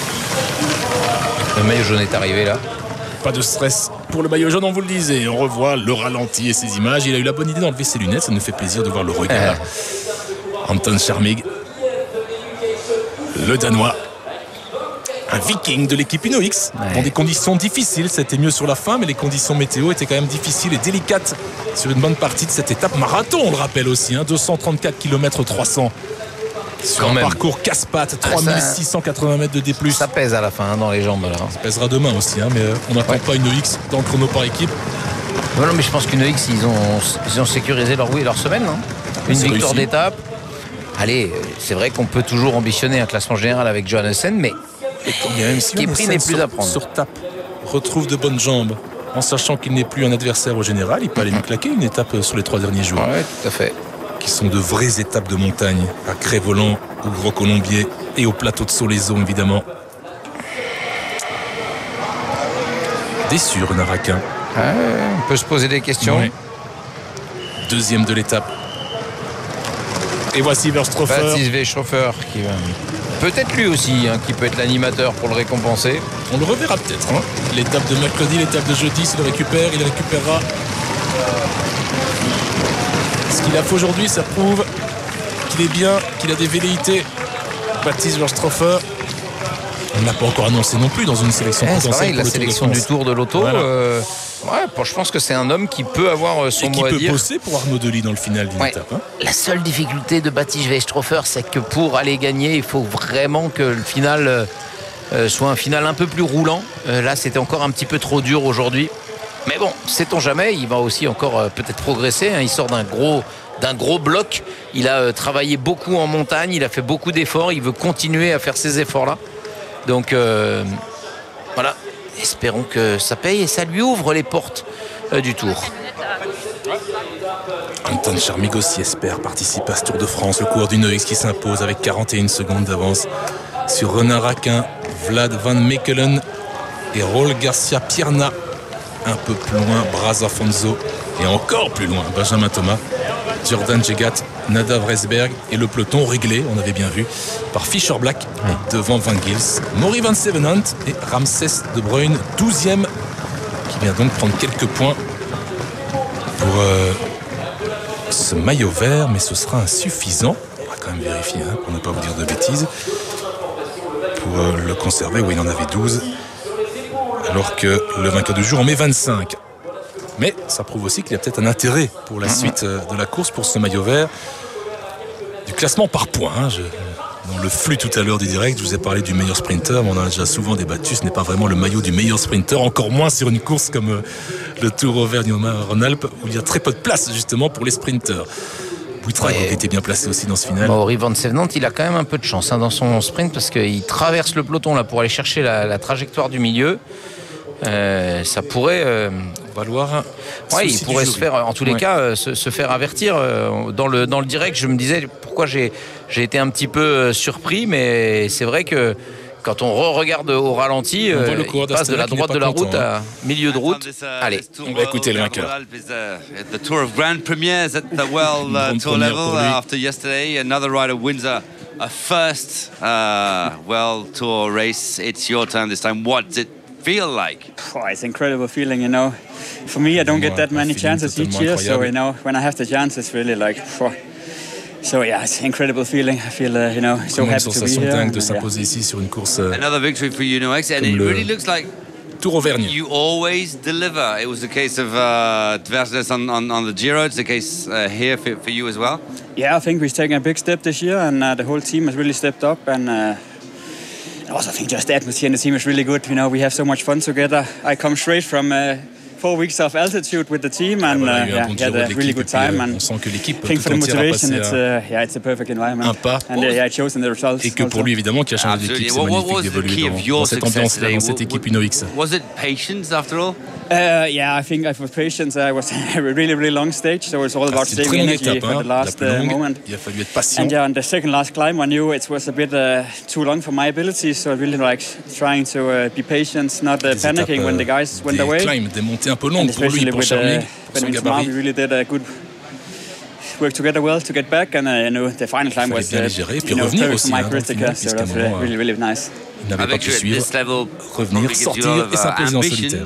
Le maillot jaune est arrivé là. Pas de stress pour le maillot jaune, on vous le disait. On revoit le ralenti et ses images. Il a eu la bonne idée d'enlever ses lunettes. Ça nous fait plaisir de voir le regard. Euh. Anton Charmig, le Danois. Un viking de l'équipe Uno-X. Ouais. Dans des conditions difficiles. C'était mieux sur la fin, mais les conditions météo étaient quand même difficiles et délicates sur une bonne partie de cette étape marathon, on le rappelle aussi. Hein, deux cent trente-quatre kilomètres trois cents. Sur quand un même. Parcours casse-pattes, trois mille six cent quatre-vingts mètres de D plus. Ça pèse à la fin hein, dans les jambes. Là. Ça pèsera demain aussi, hein, mais euh, on n'attend ouais. pas une Uno-X dans le chrono par équipe. Ouais, non, mais je pense qu'une Uno-X, ils ont, ils ont sécurisé leur, oui, leur semaine. Hein. Une c'est victoire réussi. D'étape. Allez, c'est vrai qu'on peut toujours ambitionner un classement général avec Johannessen, mais même si ce qui est pris n'est plus à prendre. Sur tape, retrouve de bonnes jambes, en sachant qu'il n'est plus un adversaire au général. Il peut aller nous claquer une étape sur les trois derniers jours. Oui, tout à fait. Qui sont de vraies étapes de montagne, à Cré-Volant, au Gros Colombier et au plateau de Solaison, évidemment. Déçu, Renard Raquin. Ah, on peut se poser des questions. Oui. Deuxième de l'étape. Et voici Verstroffer. Baptiste Westroffer qui va... Peut-être lui aussi, hein, qui peut être l'animateur pour le récompenser. On le reverra peut-être. Hein. L'étape de mercredi, l'étape de jeudi, s'il le récupère, il récupérera. Ce qu'il a fait aujourd'hui, ça prouve qu'il est bien, qu'il a des velléités. Baptiste Verstroffer. On n'a pas encore annoncé non plus dans une sélection eh, potentielle. C'est pareil, la sélection du Tour de l'Auto. Voilà. Euh, ouais, je pense que c'est un homme qui peut avoir son mot à dire. Et qui peut bosser pour Arnaud Delis dans le final d'une ouais. étape. Hein. La seule difficulté de Baptiste Westroffer, c'est que pour aller gagner, il faut vraiment que le final euh, soit un final un peu plus roulant. Euh, là, c'était encore un petit peu trop dur aujourd'hui. Mais bon, sait-on jamais, il va aussi encore euh, peut-être progresser. Hein. Il sort d'un gros, d'un gros bloc. Il a euh, travaillé beaucoup en montagne, il a fait beaucoup d'efforts. Il veut continuer à faire ces efforts-là. Donc euh, voilà, espérons que ça paye et ça lui ouvre les portes euh, du Tour. Anton Charmig aussi espère participer à ce Tour de France. Le coureur du Uno-X qui s'impose avec quarante et une secondes d'avance sur Renard Raquin, Vlad Van Mechelen et Raul Garcia Pierna. Un peu plus loin, Braz Afonso et encore plus loin, Benjamin Thomas, Jordan Jegat, Nadav Resberg et le peloton réglé, on avait bien vu, par Fischer Black oui. devant Van Gils, Maury Van Sevenant et Ramses De Bruyne, douzième, qui vient donc prendre quelques points pour euh, ce maillot vert, mais ce sera insuffisant. On va quand même vérifier hein, pour ne pas vous dire de bêtises. Pour euh, le conserver, oui, il en avait douze. Alors que le vainqueur du jour en met vingt-cinq. Mais ça prouve aussi qu'il y a peut-être un intérêt pour la suite de la course, pour ce maillot vert. Du classement par points. Hein. Je, dans le flux tout à l'heure du direct, je vous ai parlé du meilleur sprinter, mais on en a déjà souvent débattu. Ce n'est pas vraiment le maillot du meilleur sprinter, encore moins sur une course comme le Tour Auvergne-Rhône-Alpes, où il y a très peu de place justement pour les sprinters. Bouitrac ouais. était bien placé aussi dans ce final. Maury Van Sevenant, il a quand même un peu de chance hein, dans son sprint parce qu'il traverse le peloton là pour aller chercher la, la trajectoire du milieu. Euh, ça pourrait euh, valoir. Ouais, il pourrait se faire, en tous les ouais. cas, euh, se, se faire avertir. Euh, dans le dans le direct, je me disais pourquoi j'ai j'ai été un petit peu euh, surpris, mais c'est vrai que quand on re-regarde au ralenti, euh, il passe de la droite de la route hein. à milieu de route. Allez, on va écouter le vainqueur. The Tour of Grand Premiers at the World uh, Tour level uh, after yesterday, another rider wins a, a first uh, World Tour race. It's your turn this time. What does it feel like? Oh, it's an incredible feeling, you know. For me, I don't get that many chances each year, so you know, when I have the chance, it's really like. Oh. So yeah, it's an incredible feeling. I feel, uh, you know, so happy to be here. Dingue de s'imposer ici sur une course. Another victory for Uno-X, and it really looks like Tour Auvergne. You always deliver. It was the case of uh, Dversnes on, on, on the Giro. It's the case uh, here for, for you as well. Yeah, I think we've taken a big step this year, and uh, the whole team has really stepped up. And uh, also, I think just the atmosphere in the team is really good. You know, we have so much fun together. I come straight from uh, four weeks of altitude with the team, and voilà, uh, yeah, we had a really good time. And on sent que l'équipe I think for the motivation, it's uh, yeah, it's a perfect environment. Un pas. And uh, yeah, it shows in the results. Et que pour lui, évidemment, qui a changé d'équipe, c'est magnifique d'évoluer dans, dans cette ambiance-là, dans cette équipe Uno-X. Was it patience after all? Uh, yeah, I think I was patience. I was a really, really long stage, so it's all about saving energy for the last uh, moment. Il a fallu être patient. And yeah, on the second last climb, I knew it was a bit uh, too long for my ability, so I really like trying to uh, be patient, not uh, panicking when the guys went away. Climbs, des montées un peu longues pour lui, pour Charmig, pour son gabarit. We really did a good work together well to get back, and uh, you know, the final climb was uh, gérer, you know, perfect for my Christica, so that was uh, really, really nice. Il n'avait pas pu suivre, revenir, sortir et s'imposer en solitaire.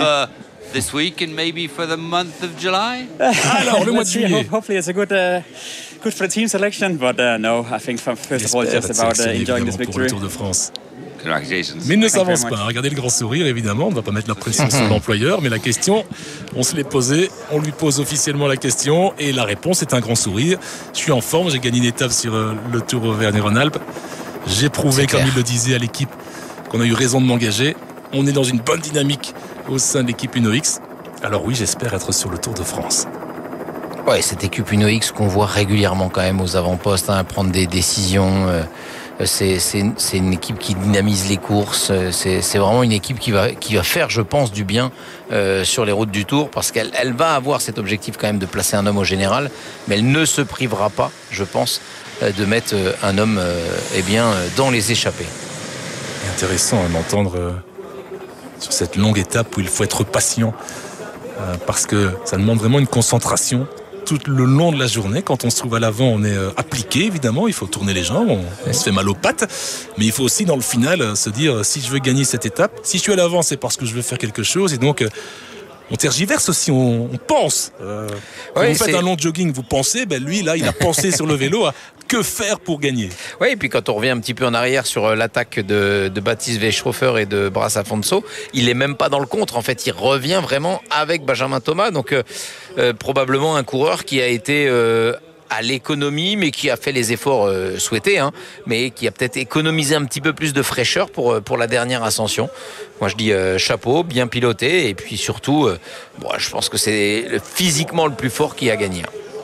This week and maybe for the month of July. Alors le mois de juillet. Hopefully it's a good, uh, good for the team selection, but uh, no, I think first of all it's just about uh, enjoying this victory. Tour de France. Congratulations. Mais il ne s'avance pas. Regardez le grand sourire, évidemment. On ne va pas mettre la pression sur l'employeur, mais la question, on se l'est posée. On lui pose officiellement la question et la réponse est un grand sourire. Je suis en forme. J'ai gagné une étape sur euh, le Tour Auvergne-Rhône-Alpes. J'ai prouvé, comme il le disait à l'équipe, qu'on a eu raison de m'engager. On est dans une bonne dynamique au sein de l'équipe Uno-X. Alors oui, j'espère être sur le Tour de France. Ouais, cette équipe Uno-X qu'on voit régulièrement quand même aux avant-postes, hein, prendre des décisions. Euh, c'est, c'est, c'est une équipe qui dynamise les courses. C'est, c'est vraiment une équipe qui va, qui va faire, je pense, du bien euh, sur les routes du Tour, parce qu'elle elle va avoir cet objectif quand même de placer un homme au général, mais elle ne se privera pas, je pense, de mettre un homme euh, eh bien, dans les échappées. Intéressant hein, d'entendre... Euh... sur cette longue étape où il faut être patient euh, parce que ça demande vraiment une concentration tout le long de la journée. Quand on se trouve à l'avant, on est euh, appliqué évidemment, il faut tourner les jambes, on, on se fait mal aux pattes, mais il faut aussi dans le final euh, se dire si je veux gagner cette étape, si je suis à l'avant c'est parce que je veux faire quelque chose, et donc euh, on tergiverse aussi, on, on pense. Euh, quand oui, vous faites c'est... un long jogging, vous pensez, ben lui là il a pensé sur le vélo à que faire pour gagner. Oui, et puis quand on revient un petit peu en arrière sur l'attaque de, de Baptiste Weishofer et de Bras Afonso, il est même pas dans le contre. En fait, il revient vraiment avec Benjamin Thomas. Donc euh, euh, probablement un coureur qui a été euh, à l'économie, mais qui a fait les efforts euh, souhaités, hein, mais qui a peut-être économisé un petit peu plus de fraîcheur pour, pour la dernière ascension. Moi, je dis euh, chapeau, bien piloté, et puis surtout, euh, bon, je pense que c'est le, physiquement le plus fort qui a gagné.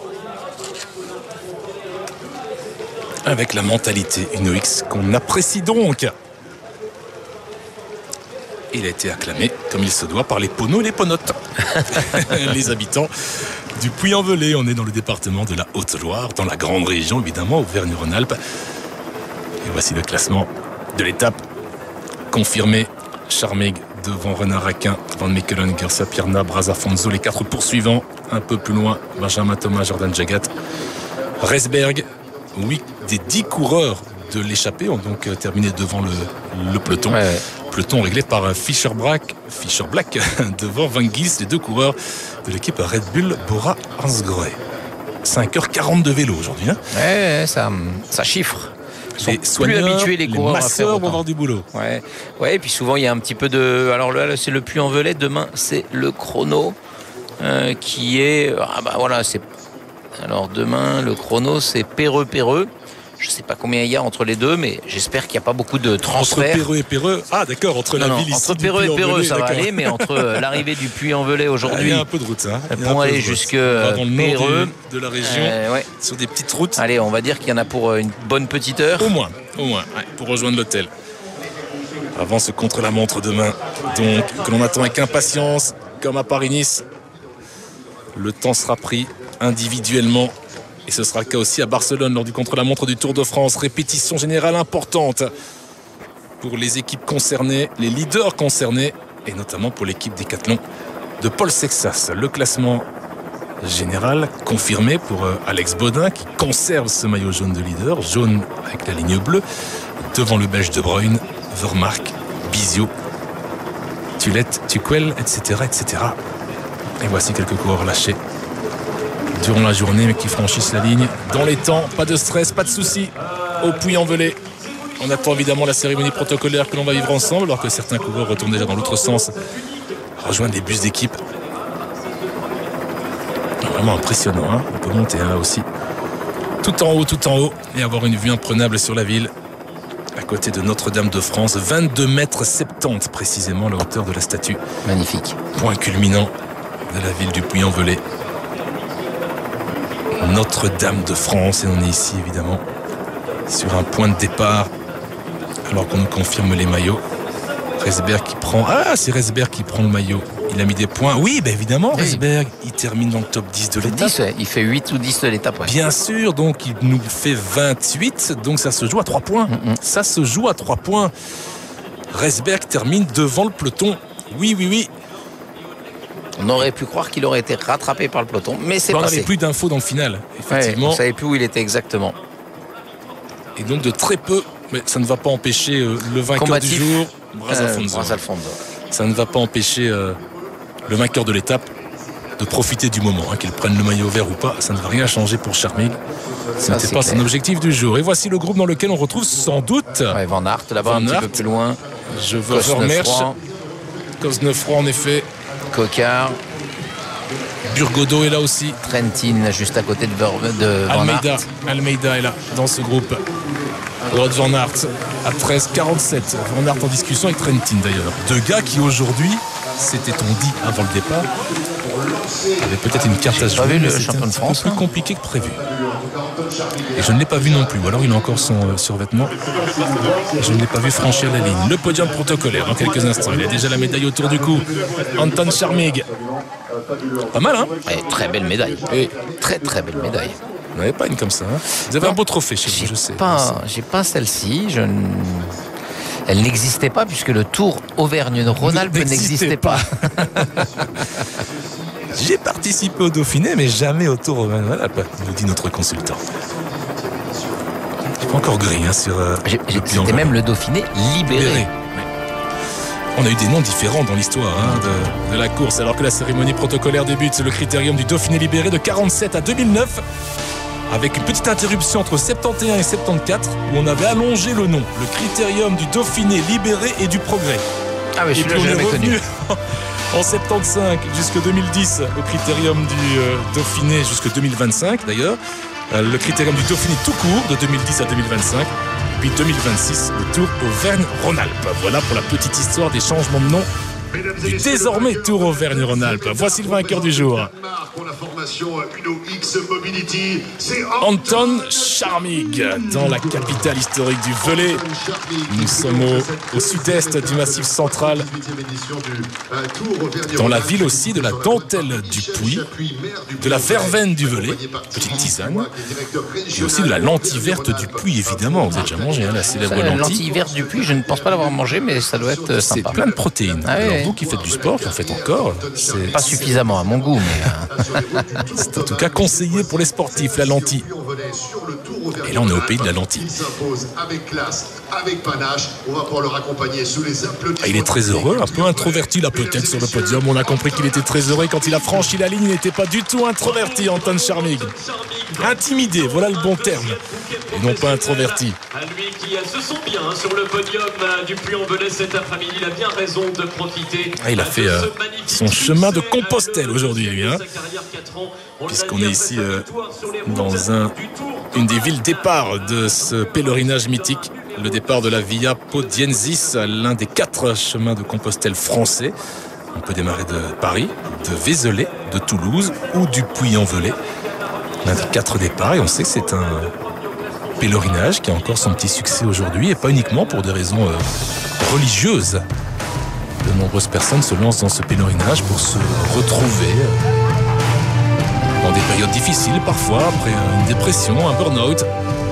Avec la mentalité Uno-X qu'on apprécie donc. Il a été acclamé, comme il se doit, par les poneaux et les ponotes. Les habitants du Puy-en-Velay. On est dans le département de la Haute-Loire, dans la grande région, évidemment, Auvergne-Rhône-Alpes. Et voici le classement de l'étape. Confirmé, Charmig devant Renard Raquin, Van Mechelen, Garcia Pierna, Bras Afonso, les quatre poursuivants. Un peu plus loin, Benjamin Thomas, Jordan Jagat, Resberg. Oui, des dix coureurs de l'échappée ont donc terminé devant le, le peloton. Ouais, ouais. Peloton réglé par Fischer Black, Fischer Black devant Van Gils, les deux coureurs de l'équipe Red Bull Bora Hansgrohe. cinq heures quarante de vélo aujourd'hui. Hein, ouais, ça, ça chiffre. Ils sont plus habitués les coureurs les masseurs à faire vont avoir du boulot. Ouais, ouais, et puis souvent il y a un petit peu de. Alors là, c'est le Puy-en-Velay. Demain, c'est le chrono euh, qui est. Ah bah voilà, c'est. Alors demain, le chrono, c'est Péreux-Péreux. Je ne sais pas combien il y a entre les deux, mais j'espère qu'il n'y a pas beaucoup de transferts. Entre Péreux et Péreux. Ah d'accord, entre non, la ville non, ici entre Péreux et Péreux, ça va aller, mais entre l'arrivée du Puy-en-Velay aujourd'hui. Il y a un peu de route, hein. Pour aller jusque Péreux de la région, euh, ouais. Sur des petites routes. Allez, on va dire qu'il y en a pour une bonne petite heure. Au moins, au moins, ouais, pour rejoindre l'hôtel. Avant ce contre-la-montre demain, donc que l'on attend avec impatience, comme à Paris-Nice. Le temps sera pris individuellement. Et ce sera le cas aussi à Barcelone lors du contre-la-montre du Tour de France. Répétition générale importante pour les équipes concernées, les leaders concernés, et notamment pour l'équipe Décathlon de Paul Sexas. Le classement général confirmé pour Alex Baudin qui conserve ce maillot jaune de leader, jaune avec la ligne bleue, devant le Belge De Bruyne, Vermark, Bizio, Tulette, Tuquel, et cetera, et cetera. Et voici quelques coureurs lâchés durant la journée, mais qui franchissent la ligne dans les temps. Pas de stress, pas de soucis au Puy-en-Velay. On attend évidemment la cérémonie protocolaire que l'on va vivre ensemble, alors que certains coureurs retournent déjà dans l'autre sens, rejoindre les bus d'équipe. Vraiment impressionnant, hein, on peut monter là aussi. Tout en haut, tout en haut, et avoir une vue imprenable sur la ville. à côté de Notre-Dame de France. vingt-deux mètres soixante-dix précisément la hauteur de la statue. Magnifique. Point culminant de la ville du Puy-en-Velay. Notre-Dame de France, et on est ici évidemment sur un point de départ alors qu'on nous confirme les maillots. Resberg qui prend... Ah, c'est Resberg qui prend le maillot. Il a mis des points. Oui, ben évidemment, oui. Resberg, il termine dans le top dix de l'étape. dix, ouais. Il fait huit ou dix de l'étape. Ouais. Bien sûr, donc il nous fait vingt-huit. Donc ça se joue à trois points. Mm-hmm. Ça se joue à trois points. Resberg termine devant le peloton. Oui, oui, oui. On aurait pu croire qu'il aurait été rattrapé par le peloton, mais c'est passé. On n'avait plus d'infos dans le final, effectivement. Ouais, on ne savait plus où il était exactement. Et donc de très peu, mais ça ne va pas empêcher euh, le vainqueur Combatif. du jour, Braz Alfonso. Euh, Alfonso. Ça ne va pas empêcher euh, le vainqueur de l'étape de profiter du moment, hein, qu'il prenne le maillot vert ou pas. Ça ne va rien changer pour Charmig. Ce n'était pas clair. Son objectif du jour. Et voici le groupe dans lequel on retrouve sans doute ouais, Van Aert, là-bas un petit peu plus loin. Je veux Vermeersch, Cosnefroy en effet. Cocard. Burgodo est là aussi. Trentin juste à côté de, de Van Almeida. Aert. Almeida est là dans ce groupe. Wout Van Aert à treize quarante-sept. Van Aert en discussion avec Trentin d'ailleurs. Deux gars qui aujourd'hui, c'était-on dit avant le départ, avaient peut-être une carte à jouer. Vu le champion de France, un peu plus compliqué que prévu. Et je ne l'ai pas vu non plus. Ou alors il a encore son euh, survêtement. Et je ne l'ai pas vu franchir la ligne. Le podium protocolaire dans quelques instants. Il a déjà la médaille autour du cou. Anton Charmig. Pas mal, hein? Et très belle médaille. Et très très belle médaille. Vous n'avez pas une comme ça, hein? Vous avez non, un beau trophée chez vous, je sais. Pas, j'ai pas celle-ci. Je ne... Elle n'existait pas puisque le Tour Auvergne-Rhône-Alpes n'existait pas. pas. J'ai participé au Dauphiné, mais jamais au Tour Auvergne-Rhône-Alpes, nous dit notre consultant. Pas encore gris, hein, sur. Euh, C'était même le Dauphiné libéré. libéré. On a eu des noms différents dans l'histoire hein, de, de la course, alors que la cérémonie protocolaire débute. Le critérium du Dauphiné libéré de quarante-sept à deux mille neuf, avec une petite interruption entre soixante et onze et soixante-quatorze, où on avait allongé le nom. Le critérium du Dauphiné libéré et du Progrès. Ah oui, je l'ai jamais connu. En soixante-quinze jusqu'en deux mille dix, au critérium du euh, Dauphiné jusqu'en deux mille vingt-cinq d'ailleurs. Euh, le critérium du Dauphiné tout court de deux mille dix à deux mille vingt-cinq. Puis deux mille vingt-six, le Tour Auvergne-Rhône-Alpes. Voilà pour la petite histoire des changements de nom du désormais Tour Auvergne-Rhône-Alpes. Voici le vainqueur du jour. Anton Charmig, dans la capitale historique du Velay. Nous sommes au, au sud-est du Massif central, dans la ville aussi de la dentelle du Puy, de la verveine du Velay, petite tisane, et aussi de la lentille verte du Puy, évidemment. Vous avez déjà mangé hein, la célèbre lentille. La lentille verte du Puy, je ne pense pas l'avoir mangé, mais ça doit être sympa. C'est plein de protéines. Ah, oui. Vous qui faites du sport, qui en faites encore, c'est pas suffisamment à mon goût, mais c'est en tout cas conseillé pour les sportifs, la lentille. Et là, on est au pays de la lentille. Ah, il est très heureux, un peu introverti là peut-être sur le podium. On a compris qu'il était très heureux quand il a franchi la ligne. Il n'était pas du tout introverti, Anton Charmig. Intimidé, voilà le bon terme. Et non pas introverti. À lui qui se sent bien sur le podium du Puy-en-Velay cet après-midi, il a bien raison de profiter. Ah, il a fait euh, son chemin de Compostelle aujourd'hui, lui, hein, puisqu'on est ici euh, dans un, une des villes départ de ce pèlerinage mythique, le départ de la Via Podiensis, l'un des quatre chemins de Compostelle français. On peut démarrer de Paris, de Vézelay, de Toulouse ou du Puy-en-Velay. L'un des quatre départs, et on sait que c'est un pèlerinage qui a encore son petit succès aujourd'hui, et pas uniquement pour des raisons euh, religieuses. De nombreuses personnes se lancent dans ce pèlerinage pour se retrouver dans des périodes difficiles parfois, après une dépression, un burn-out.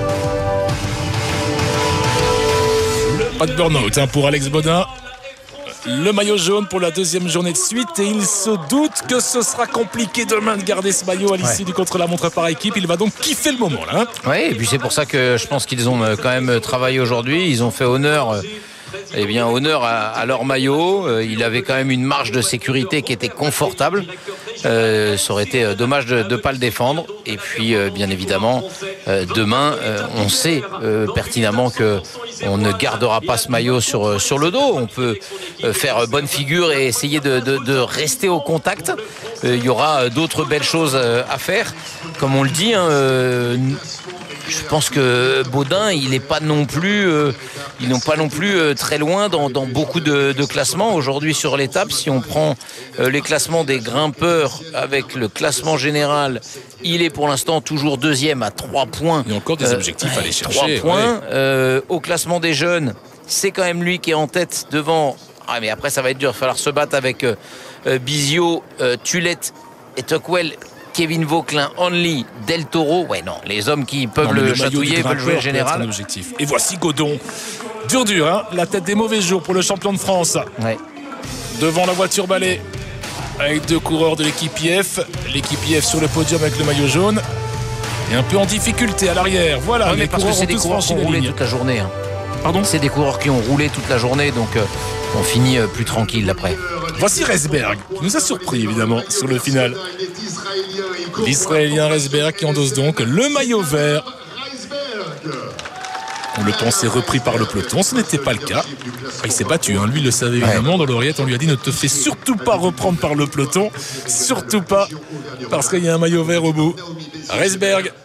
Pas de burn-out hein, pour Alex Bodin. Le maillot jaune pour la deuxième journée de suite, et il se doute que ce sera compliqué demain de garder ce maillot à l'issue ouais. du contre-la-montre par équipe. Il va donc kiffer le moment là. Hein. Oui, et puis c'est pour ça que je pense qu'ils ont quand même travaillé aujourd'hui. Ils ont fait honneur... Eh bien, honneur à, à leur maillot. Euh, il avait quand même une marge de sécurité qui était confortable. Euh, ça aurait été dommage de ne pas le défendre. Et puis, euh, bien évidemment, euh, demain, euh, on sait euh, pertinemment que on ne gardera pas ce maillot sur, sur le dos. On peut euh, faire bonne figure et essayer de, de, de rester au contact. euh, il y aura d'autres belles choses à faire. Comme on le dit, hein, euh, je pense que Baudin, il n'est pas non plus, euh, ils n'ont pas non plus euh, très loin dans, dans beaucoup de, de classements aujourd'hui sur l'étape. Si on prend euh, les classements des grimpeurs avec le classement général, il est pour l'instant toujours deuxième à trois points. Il y a encore des objectifs euh, à aller chercher. trois points. Ouais. Euh, au classement des jeunes, c'est quand même lui qui est en tête devant. Ah, mais après, ça va être dur. Il va falloir se battre avec euh, euh, Bizio, euh, Tulette et Tuckwell. Kevin Vauquelin, Only, Del Toro. Ouais, non, les hommes qui peuvent non, le, le chatouiller veulent jouer le général. Un objectif. Et voici Godon. Dur, dur, hein, la tête des mauvais jours pour le champion de France. Ouais. Devant la voiture balai, avec deux coureurs de l'équipe I F. L'équipe I F sur le podium avec le maillot jaune. Et un peu en difficulté à l'arrière. Voilà, ouais, mais parce que c'est des coureurs qui ont roulé toute la journée. Hein. Pardon ? C'est des coureurs qui ont roulé toute la journée, donc euh, on finit euh, plus tranquille après. Voici Resberg, qui nous a surpris évidemment sur le final. L'Israélien Resberg qui endosse donc le maillot vert. On le pensait repris par le peloton, ce n'était pas le cas. Il s'est battu, hein. Lui il le savait évidemment. Ouais. Dans l'oreillette, on lui a dit ne te fais surtout pas reprendre par le peloton, surtout pas, parce qu'il y a un maillot vert au bout. Resberg.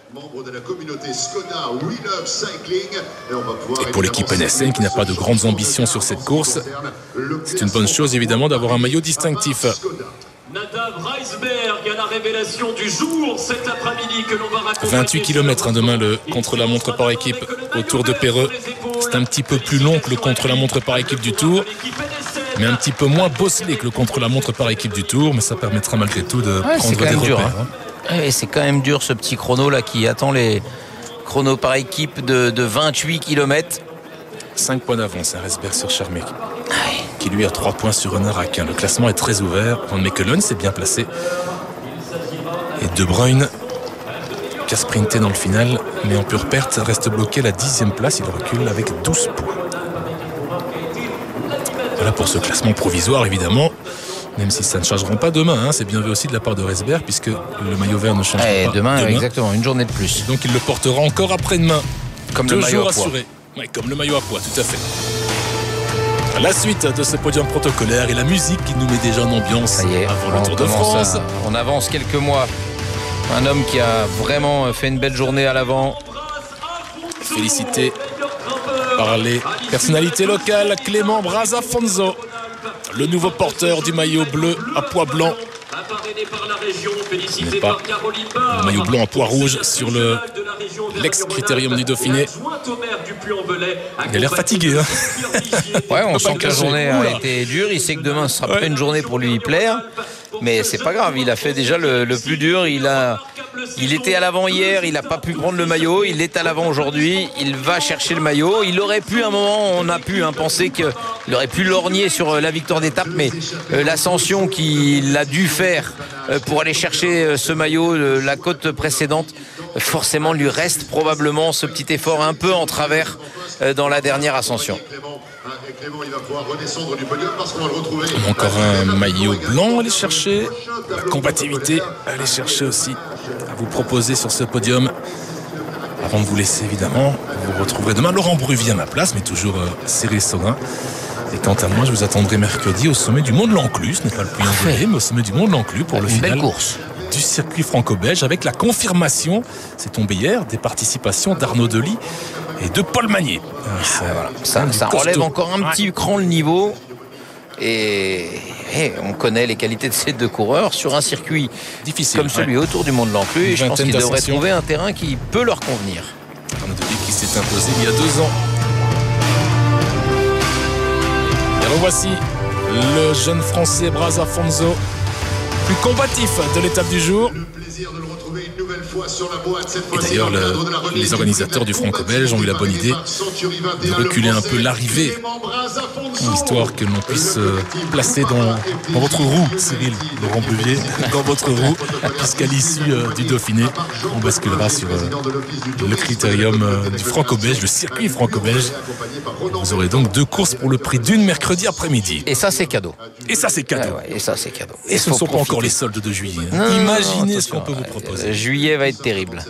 Et pour l'équipe N S N qui n'a pas de grandes ambitions sur cette course, c'est une bonne chose évidemment d'avoir un maillot distinctif. Nadav Reisberg à la révélation du jour cet après-midi que l'on va raconter. vingt-huit kilomètres hein, demain le contre-la-montre par équipe au Tour de Perreux. C'est un petit peu plus long que le contre-la-montre par équipe du Tour, mais un petit peu moins bosselé que le contre-la-montre par équipe du Tour, mais ça permettra malgré tout de ouais, prendre des repères. Dur, hein. Et c'est quand même dur ce petit chrono là qui attend les chronos par équipe de, de vingt-huit kilomètres. cinq points d'avance à Resberg sur Charmier, qui lui a trois points sur Honorac. Le classement est très ouvert. Van Mechelen s'est bien placé. Et De Bruyne, qui a sprinté dans le final, mais en pure perte, reste bloqué à la dixième place. Il recule avec douze points. Voilà pour ce classement provisoire, évidemment. Même si ça ne changeront pas demain, hein. C'est bien vu aussi de la part de Resberg, puisque le maillot vert ne changera et pas demain, demain. Exactement, une journée de plus. Donc il le portera encore après-demain. Comme Toujours le maillot à assuré. Ouais, comme le maillot à poids, tout à fait. La suite de ce podium protocolaire et la musique qui nous met déjà en ambiance ça y est, avant le Tour de France. À, on avance quelques mois. Un homme qui a vraiment fait une belle journée à l'avant. Félicité par les personnalités locales. Clément Brazafonso, le nouveau porteur du maillot bleu à pois blanc. Ce n'est pas le maillot blanc à pois rouge sur le l'ex-critérium du Dauphiné. Il a l'air fatigué. Hein. Ouais, on sent que la journée a été dure. Il sait que demain ce sera ouais. pas une journée pour lui plaire. Mais c'est pas grave, il a fait déjà le, le plus dur. Il, a, il était à l'avant hier, il n'a pas pu prendre le maillot. Il est à l'avant aujourd'hui, il va chercher le maillot. Il aurait pu, à un moment, on a pu hein, penser qu'il aurait pu lorgner sur la victoire d'étape. Mais euh, l'ascension qu'il a dû faire euh, pour aller chercher euh, ce maillot, euh, la côte précédente, euh, forcément lui reste probablement ce petit effort un peu en travers euh, dans la dernière ascension. Encore un maillot blanc à aller chercher, la combativité à aller chercher aussi, à vous proposer sur ce podium. Avant de vous laisser évidemment, vous retrouverez demain Laurent Bruvier à ma place, mais toujours euh, Cyril Saurin. Et quant à moi, je vous attendrai mercredi au sommet du Mont-de-l'Enclus, ce n'est pas le plus envolé, mais au sommet du Mont-de-l'Enclus pour le Une final belle course du circuit franco-belge avec la confirmation, c'est tombé hier, des participations d'Arnaud Delis et de Paul Magnier. Ah, voilà. Ça, ça relève encore un petit ouais. cran le niveau. Et, et on connaît les qualités de ces deux coureurs sur un circuit difficile comme celui ouais. autour du Mont-de-l'Enclus. Je pense qu'ils devraient trouver un terrain qui peut leur convenir. Arnaud Delis qui s'est imposé il y a deux ans. Et revoici le jeune français Brazafonso, plus combatif de l'étape du jour. Et d'ailleurs, le, les organisateurs du franco-belge ont eu la bonne idée de reculer un peu l'arrivée, histoire que l'on puisse euh, placer dans, dans votre roue, Cyril, Laurent Bruvier, dans votre roue, puisqu'à l'issue euh, du Dauphiné, on basculera sur euh, le critérium euh, du franco-belge, le circuit franco-belge. Vous aurez donc deux courses pour le prix d'une mercredi après-midi. Et ça, c'est cadeau. Et ça, c'est cadeau. Ouais, ouais, et ça, c'est cadeau. Et, et ce ne sont profiter. Pas encore les soldes de juillet. Hein. Non, imaginez non, ce qu'on peut vous proposer. Juillet va être terrible.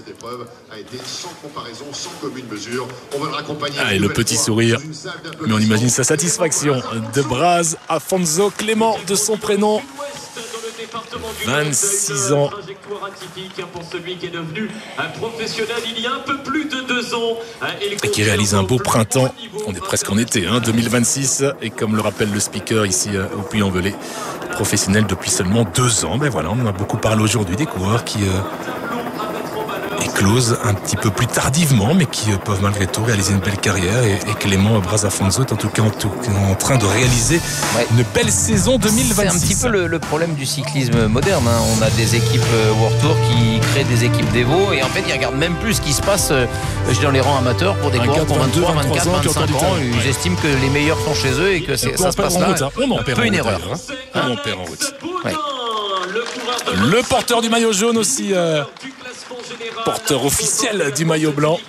Ah, et le petit sourire, mais on imagine sa satisfaction de Brazafonso, Clément de son prénom, vingt-six ans. Pour celui qui est devenu un professionnel il y a un peu plus de deux ans. Et qui réalise un beau printemps. On est presque en été, hein, deux mille vingt-six. Et comme le rappelle le speaker ici au Puy-en-Velay, professionnel depuis seulement deux ans. Ben voilà, on en a beaucoup parlé aujourd'hui, des coureurs qui euh, éclosent un petit peu plus tardivement, mais qui euh, peuvent malgré tout réaliser une belle carrière. Et, et Clément Brasafonso est en tout cas en, tout, en train de réaliser ouais. une belle saison deux mille vingt-six. C'est un petit peu le, le problème du cyclisme moderne. Hein. On a des équipes euh, World Tour qui créent des équipes d'Evo et en fait ils regardent même plus ce qui se passe euh, dans les rangs amateurs pour des coureurs qui ont vingt-trois, vingt-quatre, vingt-cinq ans. Ils ouais. estiment que les meilleurs sont chez eux et que c'est, ça se passe là. Route, hein. On en perd une erreur. Hein. Hein. On en perd en route. Ouais. Le porteur du maillot jaune aussi, euh, porteur officiel du maillot blanc.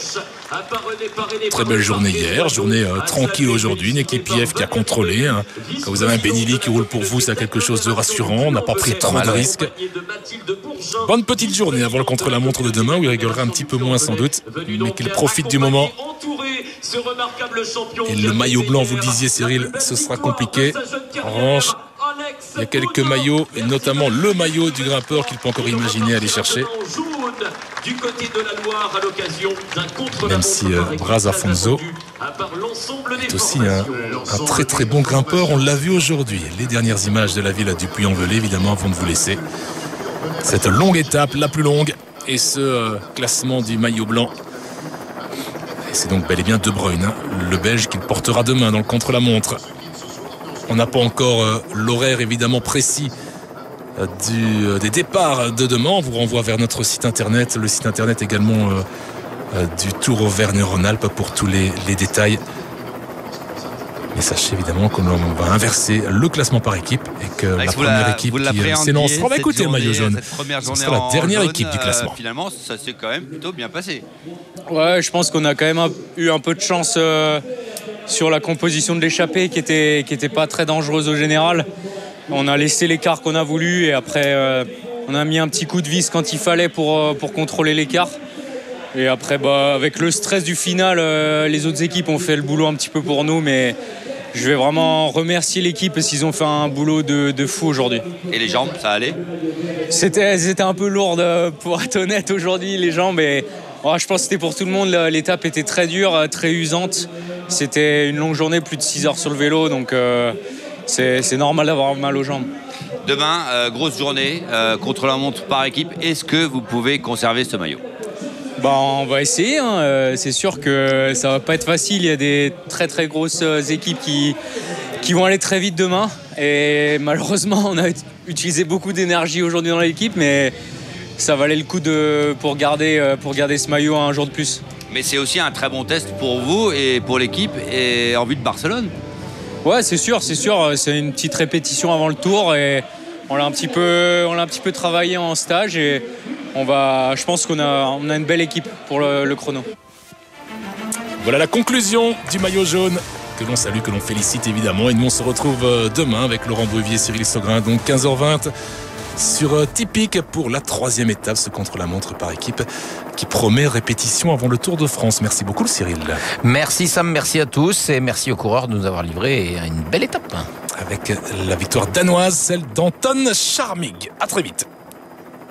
Très belle journée hier, journée euh, tranquille aujourd'hui, une équipe I F qui a contrôlé. Hein. Quand vous avez un Benili qui roule pour vous, c'est quelque chose de rassurant, on n'a pas pris trop de risques. Bonne petite journée avant le contre-la-montre de demain où il rigolera un petit peu moins sans doute, mais qu'il profite du moment. Et le maillot blanc, vous le disiez Cyril, ce sera compliqué. En revanche, il y a quelques maillots, et notamment le maillot du grimpeur qu'il peut encore imaginer aller chercher. Même si euh, Brasafonso est aussi un, un très très bon grimpeur, on l'a vu aujourd'hui. Les dernières images de la ville du Puy-en-Velay, évidemment, avant de vous laisser. Cette longue étape, la plus longue, et ce euh, classement du maillot blanc. Et c'est donc bel et bien De Bruyne, hein, le Belge qui le portera demain dans le contre-la-montre. On n'a pas encore euh, l'horaire évidemment précis euh, du, euh, des départs de demain. On vous renvoie vers notre site internet, le site internet également euh, euh, du Tour Auvergne-Rhône-Alpes pour tous les, les détails. Mais sachez évidemment qu'on va inverser le classement par équipe et que Alex, la première la, équipe qui s'élancera, on va écouter le maillot jaune. Ce sera la dernière jaune, équipe du classement. Euh, finalement, ça s'est quand même plutôt bien passé. Ouais, je pense qu'on a quand même eu un peu de chance euh, sur la composition de l'échappée qui était, qui était pas très dangereuse au général. On a laissé l'écart qu'on a voulu et après euh, on a mis un petit coup de vis quand il fallait pour, euh, pour contrôler l'écart. Et après, bah, avec le stress du final, euh, les autres équipes ont fait le boulot un petit peu pour nous, mais je vais vraiment remercier l'équipe parce qu'ils ont fait un boulot de, de fou aujourd'hui. Et les jambes, ça allait ? C'était, c'était un peu lourd pour être honnête aujourd'hui, les jambes. Et, oh, je pense que c'était pour tout le monde. L'étape était très dure, très usante. C'était une longue journée, plus de six heures sur le vélo, donc euh, c'est, c'est normal d'avoir mal aux jambes. Demain, euh, grosse journée, euh, contre-la-montre par équipe. Est-ce que vous pouvez conserver ce maillot ? Bah, on va essayer, hein. C'est sûr que ça va pas être facile. Il y a des très très grosses équipes qui, qui vont aller très vite demain. Et malheureusement, on a utilisé beaucoup d'énergie aujourd'hui dans l'équipe, mais ça valait le coup de, pour, garder, pour garder ce maillot un jour de plus. Mais c'est aussi un très bon test pour vous et pour l'équipe et en vue de Barcelone. Ouais, c'est sûr, c'est sûr. C'est une petite répétition avant le tour et on l'a un petit peu, on l'a un petit peu travaillé en stage et on va, je pense qu'on a, on a une belle équipe pour le, le chrono. Voilà la conclusion du maillot jaune que l'on salue, que l'on félicite évidemment. Et nous on se retrouve demain avec Laurent Bruvier et Cyril Saugrain, donc quinze heures vingt sur Tipic pour la troisième étape, ce contre-la-montre par équipe qui promet répétition avant le Tour de France. Merci beaucoup Cyril. Merci Sam, merci à tous et merci aux coureurs de nous avoir livré une belle étape. Avec la victoire danoise, celle d'Anton Charmig. À très vite.